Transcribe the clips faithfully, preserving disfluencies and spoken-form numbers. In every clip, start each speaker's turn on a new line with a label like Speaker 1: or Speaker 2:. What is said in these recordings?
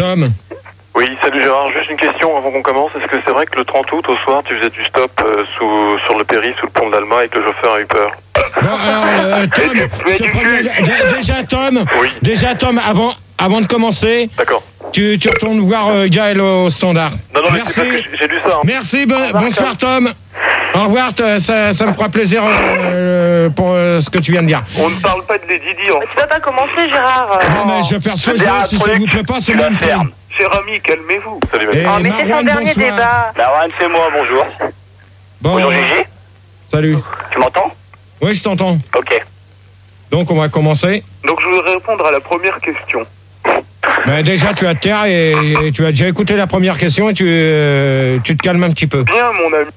Speaker 1: Tom.
Speaker 2: Oui, salut Gérard, juste une question avant qu'on commence. Est-ce que c'est vrai que le trente août au soir, tu faisais du stop euh, sous, sur le péri, sous le pont d'Alma avec le chauffeur a eu peur?
Speaker 1: Bon, alors, euh, Tom, je te préviens, déjà, Tom,
Speaker 2: oui.
Speaker 1: déjà, Tom, avant, avant de commencer,
Speaker 2: d'accord.
Speaker 1: Tu, tu retournes voir euh, Gaël au standard.
Speaker 2: Non, non, mais
Speaker 1: merci.
Speaker 2: c'est parce que j'ai lu ça. Hein.
Speaker 1: Merci, bon, revoir, bonsoir Tom. Au revoir, ça, ça me fera plaisir euh, pour euh, ce que tu viens de dire.
Speaker 2: On ne parle pas de Lady Di. En...
Speaker 3: Tu vas pas commencer, Gérard. Euh...
Speaker 1: Non, mais je vais faire ce jeu, si ça vous plaît pas, c'est même temps.
Speaker 2: Cher ami, calmez-vous. Salut,
Speaker 3: oh, mais c'est son dernier bonsoir. Débat.
Speaker 4: Marwan, c'est moi, bonjour.
Speaker 1: Bon,
Speaker 4: bonjour, Gigi.
Speaker 1: Salut.
Speaker 4: Tu m'entends?
Speaker 1: Oui, je t'entends.
Speaker 4: Ok.
Speaker 1: Donc, on va commencer.
Speaker 2: Donc, je voudrais répondre à la première question.
Speaker 1: Ben, déjà, tu as te taire et, et tu as déjà écouté la première question et tu, euh, tu te calmes un petit peu.
Speaker 2: Bien, mon ami.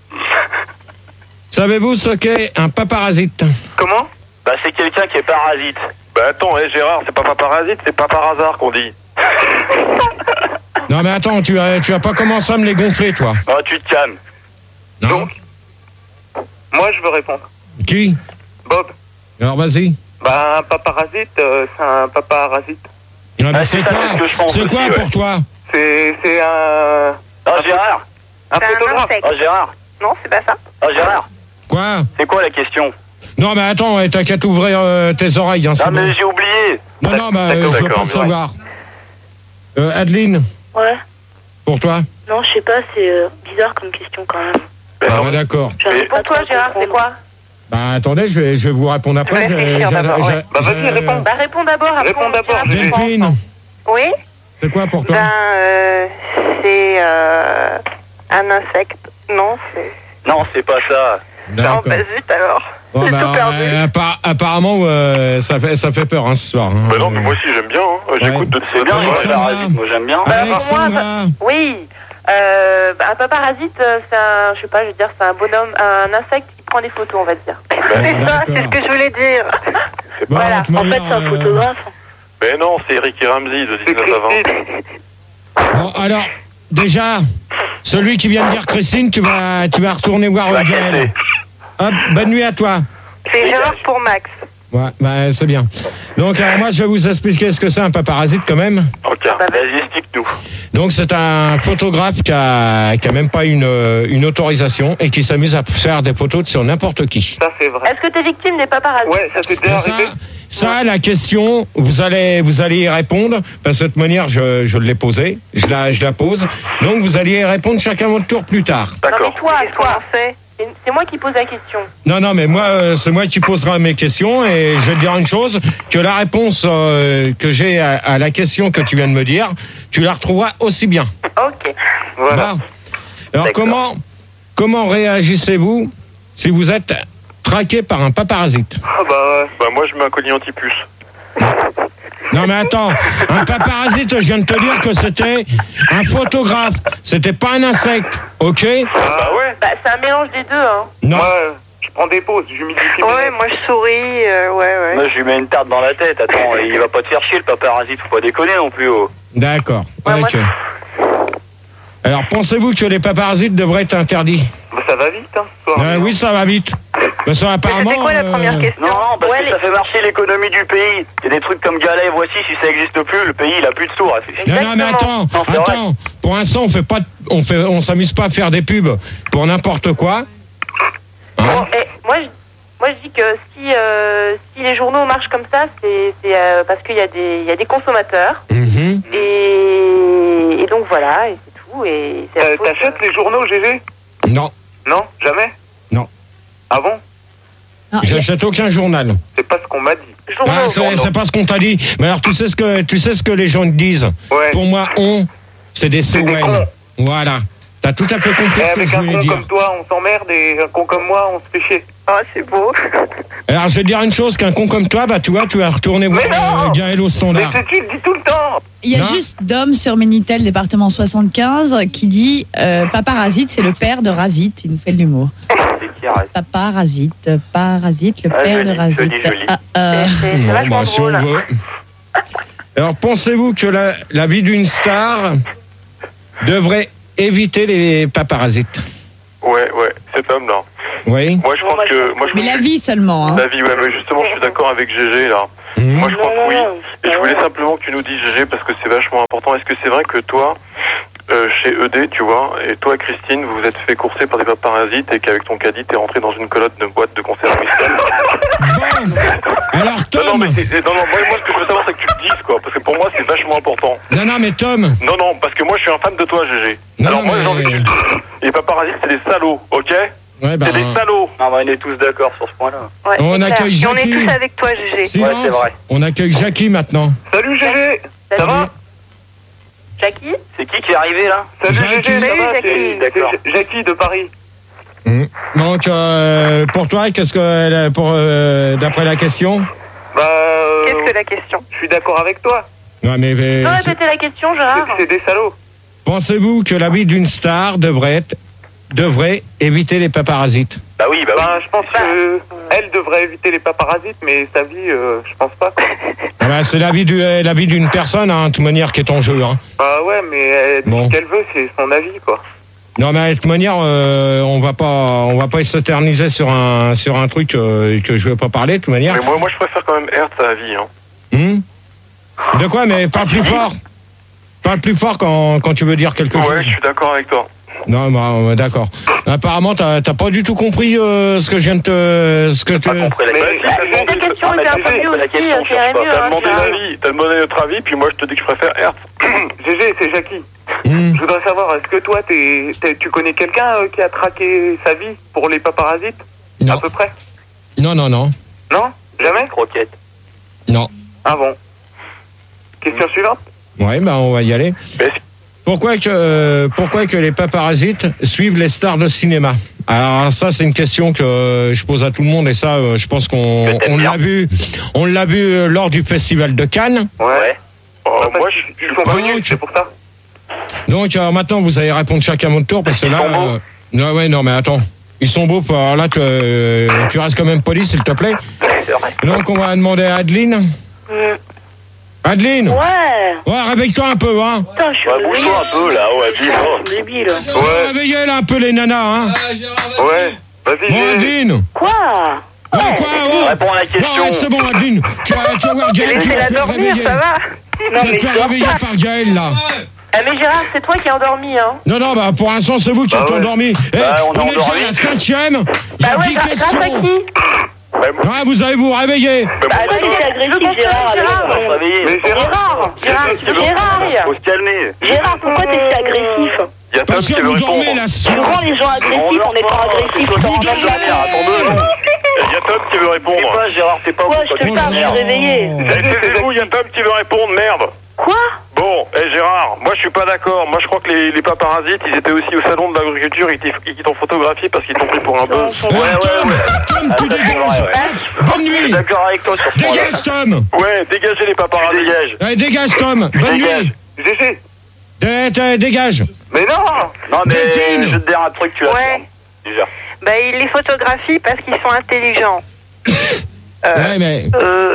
Speaker 1: Savez-vous ce qu'est un paparasite?
Speaker 2: Comment?
Speaker 4: Bah, c'est quelqu'un qui est parasite.
Speaker 2: Bah, attends, hey, Gérard, c'est pas paparasite, c'est pas par hasard qu'on dit.
Speaker 1: Non, mais attends, tu as, tu as pas commencé à me les gonfler, toi.
Speaker 4: Oh, tu te calmes.
Speaker 1: Non.
Speaker 2: Donc, moi, je veux répondre.
Speaker 1: Qui?
Speaker 2: Bob.
Speaker 1: Alors, vas-y.
Speaker 2: Bah, un paparasite, euh, c'est un paparasite.
Speaker 1: Non, mais ah, c'est, c'est quoi, c'est quoi aussi, pour ouais. toi?
Speaker 2: C'est, c'est un...
Speaker 4: Oh, Gérard.
Speaker 2: Un c'est photographe.
Speaker 4: Un oh, Gérard.
Speaker 3: Non, c'est pas ça.
Speaker 4: Oh, Gérard.
Speaker 1: Quoi?
Speaker 4: C'est quoi la question?
Speaker 1: Non, mais attends, t'as qu'à t'ouvrir euh, tes oreilles. Hein,
Speaker 4: non, mais
Speaker 1: bon.
Speaker 4: j'ai oublié.
Speaker 1: Non, non, bah, euh, je veux pas le savoir. Euh, Adeline?
Speaker 3: Ouais.
Speaker 1: Pour toi?
Speaker 3: Non, je sais pas, c'est euh, bizarre comme question quand même.
Speaker 1: Ah, bah, d'accord.
Speaker 3: Et pour toi, Gérard, c'est quoi?
Speaker 1: Bah, attendez, je vais, je vais vous répondre après.
Speaker 3: Je vais réfléchir d'abord, ouais.
Speaker 2: Bah, vas-y, réponds.
Speaker 3: Bah, réponds d'abord.
Speaker 2: Réponds d'abord.
Speaker 1: Delphine.
Speaker 3: Oui?
Speaker 1: C'est quoi pour toi?
Speaker 3: Ben, euh, c'est euh, un insecte. Non, c'est...
Speaker 4: Non, c'est pas ça.
Speaker 1: D'accord.
Speaker 3: Non, bah zut alors.
Speaker 1: Oh, bah, tout perdu. Euh, appara- apparemment, euh, ça, fait, ça fait peur hein, ce soir. Hein.
Speaker 2: Bah non, mais moi aussi j'aime bien. Hein. J'écoute
Speaker 1: ouais.
Speaker 2: de
Speaker 4: C'est bien, ouais, moi j'aime bien.
Speaker 3: Bah, moi, bah, oui. Euh, bah, un paparasite, c'est un, je sais pas, je veux dire, c'est un bonhomme, un insecte qui prend des photos, on va dire.
Speaker 1: Bah,
Speaker 3: c'est ça, c'est ce que je voulais dire.
Speaker 1: Bon,
Speaker 3: voilà. En fait, c'est un euh... photographe.
Speaker 2: Mais non, c'est Eric et Ramsey de dix-neuf à vingt.
Speaker 1: Bon, alors, déjà, celui qui vient de dire Christine, tu vas, tu vas retourner voir bah, Gaël. Hop, bonne nuit à toi.
Speaker 3: C'est Gérard pour Max.
Speaker 1: Ouais, bah, c'est bien. Donc, alors, moi, je vais vous expliquer ce que c'est un paparasite quand même.
Speaker 2: Ok, vas-y, explique-nous.
Speaker 1: Donc, c'est un photographe qui a, qui a même pas une, une autorisation et qui s'amuse à faire des photos sur n'importe qui.
Speaker 2: Ça, c'est vrai.
Speaker 3: Est-ce que t'es victime des paparazzis? Ouais,
Speaker 2: ça t'est déjà arrivé.
Speaker 1: Ça, ça, la question, vous allez, vous allez y répondre, parce que de toute manière, je, je l'ai posée, je la, je la pose. Donc, vous allez y répondre chacun votre tour plus tard.
Speaker 3: D'accord. Non, mais toi, toi, c'est... C'est moi qui pose la question.
Speaker 1: Non, non, mais moi, euh, c'est moi qui posera mes questions et je vais te dire une chose, que la réponse euh, que j'ai à, à la question que tu viens de me dire, tu la retrouveras aussi bien.
Speaker 3: Ok.
Speaker 1: Voilà. Bon. Alors, D'accord. comment comment réagissez-vous si vous êtes traqué par un paparasite?
Speaker 2: Ah bah, bah moi, je mets un collier anti-puce.
Speaker 1: Non mais attends, un paparasite, je viens de te dire que c'était un photographe, c'était pas un insecte, ok?
Speaker 2: Ah bah ouais.
Speaker 3: Bah c'est un mélange des deux, hein.
Speaker 1: Non.
Speaker 2: Moi, je prends des pauses, j'humidifie.
Speaker 3: Ouais, moi je souris, euh, ouais, ouais.
Speaker 4: Moi je lui mets une tarte dans la tête, attends, il va pas te faire chier le paparasite, faut pas déconner non plus, oh.
Speaker 1: D'accord, ouais, ok. Moi... Alors pensez-vous que les paparasites devraient être interdits?
Speaker 2: Bah ça va vite, hein.
Speaker 1: Euh, oui, ça va vite. Mais ça, apparemment,
Speaker 3: c'était quoi la première euh... question?
Speaker 4: Non, non, parce
Speaker 3: ouais,
Speaker 4: que les... ça fait marcher l'économie du pays. Il y a des trucs comme Gala et Voici, si ça n'existe plus, le pays il a plus de sourds.
Speaker 1: Non, non, mais attends, non, attends. Vrai. Pour l'instant, on fait pas, on fait, on s'amuse pas à faire des pubs pour n'importe quoi.
Speaker 3: Hein? Bon, et moi, je, moi, je dis que si, euh, si les journaux marchent comme ça, c'est, c'est euh, parce qu'il y a des, il y a des consommateurs.
Speaker 1: Mm-hmm.
Speaker 3: Et, et donc voilà, et c'est tout. Et c'est
Speaker 2: euh, t'achètes les journaux, G G?
Speaker 1: Non.
Speaker 2: Non, jamais?
Speaker 1: Non.
Speaker 2: Ah bon?
Speaker 1: Non, J'achète a... aucun journal.
Speaker 2: C'est pas ce qu'on m'a dit.
Speaker 1: Ah, c'est, c'est pas ce qu'on t'a dit. Mais alors tu sais ce que tu sais ce que les gens disent.
Speaker 2: Ouais.
Speaker 1: Pour moi, on, c'est des C O N. Voilà. T'as tout à fait compris ce que je voulais dire.
Speaker 2: Avec un con comme toi, on s'emmerde et un con comme moi, on se fait chier.
Speaker 3: Ah, c'est beau.
Speaker 1: Alors je vais te dire une chose, qu'un con comme toi, bah tu vois, tu vas retourner voir euh, Gaël au standard.
Speaker 2: Mais c'est qui le dit tout le temps?
Speaker 5: Il y a non juste Dom sur Minitel, département soixante-quinze, qui dit euh, paparasite, c'est le père de Razit. Il nous fait de l'humour. Paparasite, parasite, le
Speaker 4: ah,
Speaker 5: père
Speaker 4: joli,
Speaker 5: de Razit.
Speaker 4: Joli, joli.
Speaker 5: Ah, euh...
Speaker 3: c'est, c'est
Speaker 1: bon, bah, si on veut. Alors pensez-vous que la, la vie d'une star devrait éviter les paparasites?
Speaker 2: Ouais, ouais, cet homme-là.
Speaker 1: Oui.
Speaker 2: Moi, je pense que. Moi, je
Speaker 5: mais la vie seulement. Hein.
Speaker 2: La vie, ouais, mais justement, je suis d'accord avec G G, là.
Speaker 1: Mmh.
Speaker 2: Moi, je crois
Speaker 6: Non,
Speaker 2: que oui.
Speaker 6: non, non,
Speaker 2: Et je
Speaker 6: non.
Speaker 2: voulais simplement que tu nous dises, G G, parce que c'est vachement important. Est-ce que c'est vrai que toi, euh, chez E D, tu vois, et toi, Christine, vous vous êtes fait courser par des paparasites et qu'avec ton caddie, t'es rentré dans une colotte de boîte de conserve Winston?
Speaker 1: Bon. Alors,
Speaker 2: Non, non,
Speaker 1: Tom.
Speaker 2: mais c'est- non, non, moi, moi, ce que je veux savoir, c'est que tu le dises, quoi. Parce que pour moi, c'est vachement important.
Speaker 1: Non, non, mais Tom.
Speaker 2: Non, non, parce que moi, je suis un fan de toi, G G.
Speaker 1: Non,
Speaker 2: Alors,
Speaker 1: non,
Speaker 2: moi,
Speaker 1: mais-
Speaker 2: j'ai envie que tu le dises. Les paparasites, c'est des salauds, ok?
Speaker 1: Ouais, bah,
Speaker 2: C'est des salauds.
Speaker 4: Non, bah, on est tous d'accord sur ce point-là.
Speaker 3: Ouais,
Speaker 1: On
Speaker 3: c'est
Speaker 1: accueille
Speaker 3: clair. Et on est
Speaker 1: Jackie.
Speaker 3: tous avec toi, G G.
Speaker 1: silence.
Speaker 4: Ouais, c'est vrai.
Speaker 1: On accueille Jackie maintenant.
Speaker 4: Salut G G. Ça
Speaker 3: Salut.
Speaker 4: va?
Speaker 3: Jackie?
Speaker 4: C'est qui qui est arrivé là? Salut
Speaker 1: Jackie.
Speaker 4: G G, ça
Speaker 3: Salut,
Speaker 4: va?
Speaker 3: Jackie.
Speaker 4: C'est- D'accord. C'est Jackie de Paris.
Speaker 1: Mmh. Donc, euh, pour toi, qu'est-ce que, pour, euh, d'après la question?
Speaker 4: Bah. euh,
Speaker 3: Qu'est-ce que la question?
Speaker 4: Je suis d'accord avec toi.
Speaker 1: Ouais, mais, mais,
Speaker 3: Non,
Speaker 1: c'est-
Speaker 3: répétez la question, Gérard.
Speaker 4: C'est des salauds.
Speaker 1: pensez-vous que la vie d'une star devrait être, devrait éviter les paparasites?
Speaker 4: Bah oui, bah oui. Bah, je pense que elle devrait éviter les paparasites, mais sa vie, euh, je pense pas.
Speaker 1: Ah bah, c'est la vie, du, euh, la vie d'une personne, hein, de toute manière, qui est en jeu. Hein.
Speaker 4: Bah ouais, mais elle dit
Speaker 1: Bon.
Speaker 4: ce qu'elle veut, c'est son avis, quoi.
Speaker 1: Non, mais de toute manière, euh, on va pas, on va pas s'éterniser sur un, sur un truc euh, que je vais pas parler, de toute manière.
Speaker 2: Mais moi, moi, je préfère quand même Hertz à la vie, hein.
Speaker 1: Hmm de quoi? Mais parle plus fort. Parle plus fort quand, quand tu veux dire quelque
Speaker 2: Ouais,
Speaker 1: chose.
Speaker 2: je suis d'accord avec toi.
Speaker 1: Non, bah, euh, d'accord. Apparemment, t'as t'as pas du tout compris euh, ce que je viens de te, ce que tu.
Speaker 4: Pas compris la
Speaker 2: Mais
Speaker 4: question.
Speaker 2: si, t'as demandé-
Speaker 3: Ta question
Speaker 4: Non, mais
Speaker 3: était un
Speaker 4: G
Speaker 3: peu
Speaker 4: G,
Speaker 3: mieux
Speaker 4: la
Speaker 3: aussi,
Speaker 4: question,
Speaker 3: euh,
Speaker 4: cherche
Speaker 3: c'est
Speaker 4: pas.
Speaker 3: mieux,
Speaker 2: T'as
Speaker 3: hein,
Speaker 2: demandé
Speaker 3: Gérard.
Speaker 2: l'avis, t'as demandé notre avis, puis moi, je te dis que je préfère Hertz.
Speaker 4: G G, c'est Jackie.
Speaker 1: Hmm.
Speaker 4: Je voudrais savoir, est-ce que toi, t'es, t'es- tu connais quelqu'un euh, qui a traqué sa vie pour les paparasites?
Speaker 1: Non.
Speaker 4: À peu près?
Speaker 1: Non, non, non,
Speaker 4: Non? Jamais? Croquette.
Speaker 1: non.
Speaker 4: Ah bon? Question suivante?
Speaker 1: Ouais, bah on va y aller.
Speaker 2: Mais
Speaker 1: Pourquoi que, euh, pourquoi que les paparasites suivent les stars de cinéma? Alors ça, c'est une question que euh, je pose à tout le monde et ça, euh, je pense qu'on
Speaker 4: Que t'aimes
Speaker 1: on
Speaker 4: bien.
Speaker 1: l'a vu, on l'a vu euh, lors du festival de Cannes.
Speaker 4: Ouais.
Speaker 2: oh,
Speaker 4: Ah, parce
Speaker 2: moi,
Speaker 4: qu'ils-
Speaker 2: je,
Speaker 4: ils
Speaker 2: je
Speaker 4: sont
Speaker 1: pas-
Speaker 4: connus, c'est pour ça.
Speaker 1: Donc alors maintenant, vous allez répondre chacun à votre tour parce que
Speaker 2: Ils
Speaker 1: là,
Speaker 2: sont beaux.
Speaker 1: euh, non, ouais, non, mais attends, ils sont beaux. Alors là, tu, euh, tu restes quand même poli, s'il te plaît.
Speaker 4: C'est vrai.
Speaker 1: Donc on va demander à Adeline.
Speaker 6: Mm.
Speaker 1: Adeline.
Speaker 6: Ouais.
Speaker 1: Ouais, réveille-toi un peu, hein.
Speaker 6: Putain, je suis
Speaker 4: Ouais,
Speaker 6: réveillée.
Speaker 4: bouge-toi un peu, là, ouais,
Speaker 6: Putain, je suis débile.
Speaker 4: Ouais.
Speaker 1: Réveillez là un peu les nanas, hein.
Speaker 4: Ouais. Vas-y,
Speaker 1: Bon,
Speaker 4: G G.
Speaker 1: Adeline.
Speaker 6: Quoi?
Speaker 1: Ouais, quoi, ouais.
Speaker 4: Réponds à la question.
Speaker 1: Non, c'est bon, Adeline. Tu vas, tu vas voir Gaël, tu vas
Speaker 3: Laissez-la
Speaker 1: te faire
Speaker 3: dormir,
Speaker 1: réveiller.
Speaker 3: ça va?
Speaker 1: Tu
Speaker 6: Non,
Speaker 1: vas
Speaker 6: mais
Speaker 1: te faire
Speaker 6: je
Speaker 1: réveiller par Gaël, là.
Speaker 3: Ah, mais Gérard, c'est toi qui es endormi, hein.
Speaker 1: Non, non, bah, pour l'instant, c'est vous qui
Speaker 4: Bah
Speaker 1: êtes
Speaker 4: ouais.
Speaker 1: endormis. Eh,
Speaker 4: Bah, on
Speaker 1: on,
Speaker 4: est
Speaker 1: est déjà à
Speaker 4: endormis.
Speaker 1: la cinquième. J'ai
Speaker 3: Bah ouais,
Speaker 1: dix
Speaker 3: gra- grâce à
Speaker 1: questions.
Speaker 3: qui?
Speaker 2: Ouais, moi-
Speaker 1: Ouais, vous allez vous réveiller.
Speaker 2: mais
Speaker 6: Bah,
Speaker 2: moi,
Speaker 6: toi, t'es agressif,
Speaker 3: Je
Speaker 6: Gérard, avec
Speaker 3: Gérard.
Speaker 6: ton-
Speaker 4: Mais
Speaker 3: Gérard, Gérard, Gérard.
Speaker 4: Faut se calmer.
Speaker 6: Gérard, pourquoi t'es si agressif?
Speaker 2: il y a Tom
Speaker 1: Parce
Speaker 2: qui
Speaker 1: que
Speaker 2: veut
Speaker 1: vous dormez
Speaker 2: répondre.
Speaker 1: la
Speaker 6: Tu
Speaker 1: soirée.
Speaker 6: rends les gens agressifs en étant agressif.
Speaker 4: Faut
Speaker 6: T'en
Speaker 4: s'en
Speaker 6: rends
Speaker 4: rendre
Speaker 6: pas
Speaker 4: la merde, attends-deux.
Speaker 2: Il y a Tom qui veut
Speaker 4: C'est
Speaker 2: répondre.
Speaker 4: pas Gérard, t'es pas
Speaker 6: Ouais,
Speaker 4: bon,
Speaker 6: je
Speaker 4: toi,
Speaker 6: te
Speaker 4: tu
Speaker 1: Oh
Speaker 6: parle,
Speaker 1: là
Speaker 6: je suis
Speaker 1: là.
Speaker 6: réveillée.
Speaker 2: Eh, taisez-vous, il y a Tom qui veut répondre, merde.
Speaker 6: Quoi?
Speaker 2: Bon, eh Gérard, moi je suis pas d'accord. Moi je crois que les, les paparasites, ils étaient aussi au salon de l'agriculture, ils t'y- ils t'ont photographié parce qu'ils t'ont pris pour un bœuf.
Speaker 1: Eh,
Speaker 4: Ouais, ouais,
Speaker 1: Tom,
Speaker 4: ouais.
Speaker 1: Tom,
Speaker 4: Ah,
Speaker 1: tu
Speaker 4: ça, c'est
Speaker 1: dégages.
Speaker 4: vrai, ouais.
Speaker 1: Hop, bonne
Speaker 4: Je suis
Speaker 1: nuit.
Speaker 4: d'accord avec toi sur ce point-là.
Speaker 1: Dégage, Tom.
Speaker 2: Ouais, dégagez les paparasites.
Speaker 4: Dégage.
Speaker 1: Eh, dégage, Tom. Bonne
Speaker 4: Dégage.
Speaker 1: nuit.
Speaker 4: G G.
Speaker 1: Eh, eh, Dégage.
Speaker 4: Mais non. Non, mais
Speaker 1: Delphine.
Speaker 4: je vais te dire un truc, tu l'as
Speaker 3: Ouais.
Speaker 4: fait, déjà.
Speaker 3: Bah, il les photographie parce qu'ils sont intelligents. Euh,
Speaker 1: Ouais, mais.
Speaker 3: euh,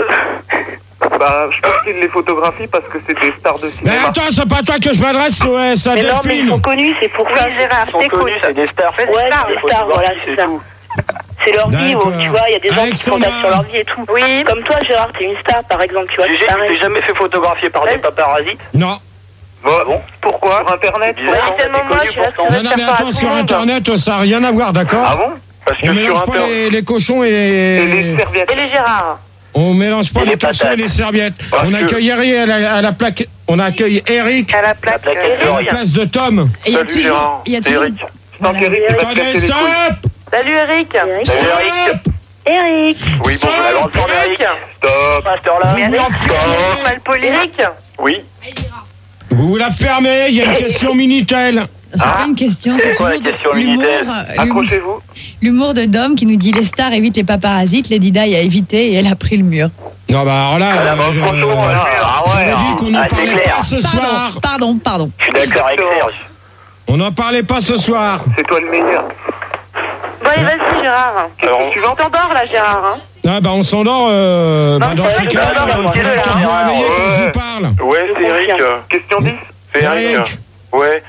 Speaker 4: Bah, je pense qu'il les photographie parce que c'est des stars de
Speaker 1: Mais
Speaker 4: cinéma.
Speaker 1: attends, c'est pas à toi que je m'adresse, ouais, c'est à
Speaker 6: Mais non, mais ils
Speaker 1: Delphine.
Speaker 6: sont connus, c'est pour
Speaker 3: oui,
Speaker 6: ça.
Speaker 3: Gérard,
Speaker 4: Ils sont
Speaker 3: je t'écoute.
Speaker 4: connus, c'est des stars.
Speaker 3: Ouais,
Speaker 6: Ouais,
Speaker 3: stars,
Speaker 6: c'est des stars, voilà, c'est ça.
Speaker 4: tout.
Speaker 6: C'est leur vie,
Speaker 1: D'accord.
Speaker 6: tu vois, il y a des gens qui se
Speaker 1: Alexandra.
Speaker 6: contactent sur leur vie et tout.
Speaker 3: Oui.
Speaker 6: Comme toi, Gérard, t'es une star, par exemple, tu vois,
Speaker 4: G G,
Speaker 6: c'est
Speaker 4: tu
Speaker 6: pareil.
Speaker 4: t'es jamais fait photographier par des paparasites?
Speaker 1: Non.
Speaker 4: Bon, ah bon? Pourquoi? Sur Internet?
Speaker 3: Ouais, tellement moche, il reste
Speaker 1: Non, non, mais attends, sur Internet, ça n'a rien à voir, d'accord?
Speaker 4: Ah bon?
Speaker 2: Parce
Speaker 1: On
Speaker 2: que sur
Speaker 1: mélange pas
Speaker 2: Internet.
Speaker 1: les, les cochons et
Speaker 4: Et les
Speaker 1: les...
Speaker 4: serviettes.
Speaker 3: Et les Gérard.
Speaker 1: On mélange pas
Speaker 4: Et
Speaker 1: les,
Speaker 4: les
Speaker 1: cochons et
Speaker 4: patates.
Speaker 1: les serviettes.
Speaker 2: Parce
Speaker 1: on
Speaker 2: que-
Speaker 1: accueille Eric à la, à la plaque. On accueille Eric
Speaker 3: À la plaque.
Speaker 4: La plaque
Speaker 3: euh,
Speaker 4: de
Speaker 1: à
Speaker 4: rien.
Speaker 1: la place de Tom.
Speaker 5: Et il y a
Speaker 2: Salut
Speaker 5: toujours.
Speaker 2: Gérard,
Speaker 5: Il y a
Speaker 2: c'est
Speaker 5: toujours.
Speaker 2: Eric.
Speaker 4: Tant qu'Eric, il va te
Speaker 1: Attendez,
Speaker 4: casser les
Speaker 1: stop!
Speaker 4: couilles.
Speaker 3: Salut Eric.
Speaker 6: Eric.
Speaker 4: Salut Eric.
Speaker 1: Stop!
Speaker 6: Eric.
Speaker 2: Oui, bon,
Speaker 1: Stop.
Speaker 2: alors,
Speaker 4: Alors, prends Eric.
Speaker 3: Eric.
Speaker 4: Stop. À cette heure-là.
Speaker 1: Vous vous la fermez.
Speaker 3: Mal poli. Eric.
Speaker 2: oui.
Speaker 1: Vous vous la fermez, il y a une question Minitel.
Speaker 5: C'est pas une question, c'est
Speaker 4: C'est quoi
Speaker 5: toujours
Speaker 4: la question
Speaker 5: de l'humour.
Speaker 4: Minitel
Speaker 5: euh, l'humour-
Speaker 4: Accrochez-vous.
Speaker 5: L'humour de Dom qui nous dit les stars évitent les paparasites, Lady Di a évité et elle a pris le mur.
Speaker 1: Non, bah alors là,
Speaker 4: Ah, là, bah,
Speaker 1: euh,
Speaker 4: franchement,
Speaker 1: euh,
Speaker 4: là, ah
Speaker 1: j'avais
Speaker 4: ouais,
Speaker 1: dit qu'on n'en
Speaker 4: ah, c'est
Speaker 1: parlait
Speaker 4: clair.
Speaker 1: pas ce soir.
Speaker 5: Pardon, pardon, pardon.
Speaker 4: Je suis d'accord avec Serge.
Speaker 1: On n'en parlait pas ce soir.
Speaker 4: C'est toi le meilleur.
Speaker 3: Bon, allez, vas-y, Gérard.
Speaker 2: Alors,
Speaker 4: Question suivante.
Speaker 3: T'endors, là, Gérard, hein.
Speaker 1: Ah bah on s'endort. Euh, bah,
Speaker 3: Non,
Speaker 1: dans
Speaker 3: c'est
Speaker 1: ces
Speaker 3: vrai,
Speaker 1: cas-là,
Speaker 3: je
Speaker 1: il
Speaker 3: m'endors,
Speaker 1: va
Speaker 3: moi.
Speaker 1: falloir que vous
Speaker 4: Ouais.
Speaker 1: réveillez quand je
Speaker 4: Ouais.
Speaker 1: vous parle.
Speaker 2: ouais, c'est Eric.
Speaker 4: Question dix.
Speaker 2: C'est Eric.
Speaker 1: Eric.
Speaker 2: Ouais.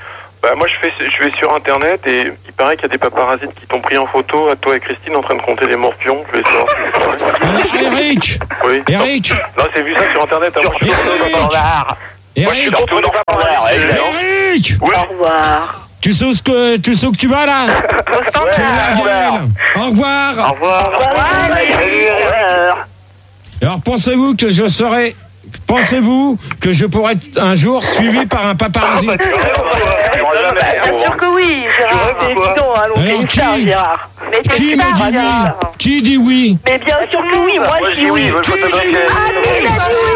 Speaker 2: Bah, moi, je, fais, je vais sur Internet et il paraît qu'il y a des paparazites qui t'ont pris en photo à toi et Christine en train de compter les morpions. Je vais savoir si c'est vrai.
Speaker 1: Alors, Eric
Speaker 2: Oui.
Speaker 1: Eric
Speaker 2: Non, c'est vu ça sur Internet. Hein. Moi, je suis
Speaker 1: Eric
Speaker 2: Moi, je suis
Speaker 1: Eric
Speaker 2: dans tous les paparazzi.
Speaker 1: Eric
Speaker 2: Oui.
Speaker 6: Au revoir.
Speaker 1: Tu sais où, ce que, tu sais où que tu vas, là Tu es là, Gaël. Au revoir.
Speaker 4: Au revoir. Salut,
Speaker 1: Alors, pensez-vous que je serai... Pensez-vous que je pourrais être un jour suivi par un paparazzi?
Speaker 4: Ah, bah, tu rêves, quoi.
Speaker 3: Bien sûr que oui, Gérard.
Speaker 4: Tu rêves,
Speaker 6: C'est
Speaker 4: quoi.
Speaker 6: évident, allons,
Speaker 1: Alors,
Speaker 6: c'est une
Speaker 1: qui-
Speaker 6: star, Gérard.
Speaker 3: Mais t'es
Speaker 1: Qui
Speaker 3: une
Speaker 1: me
Speaker 3: star,
Speaker 1: dit oui
Speaker 3: Gérard.
Speaker 1: Qui dit oui?
Speaker 6: Mais bien sûr que oui, moi je dis oui.
Speaker 1: Qui dit oui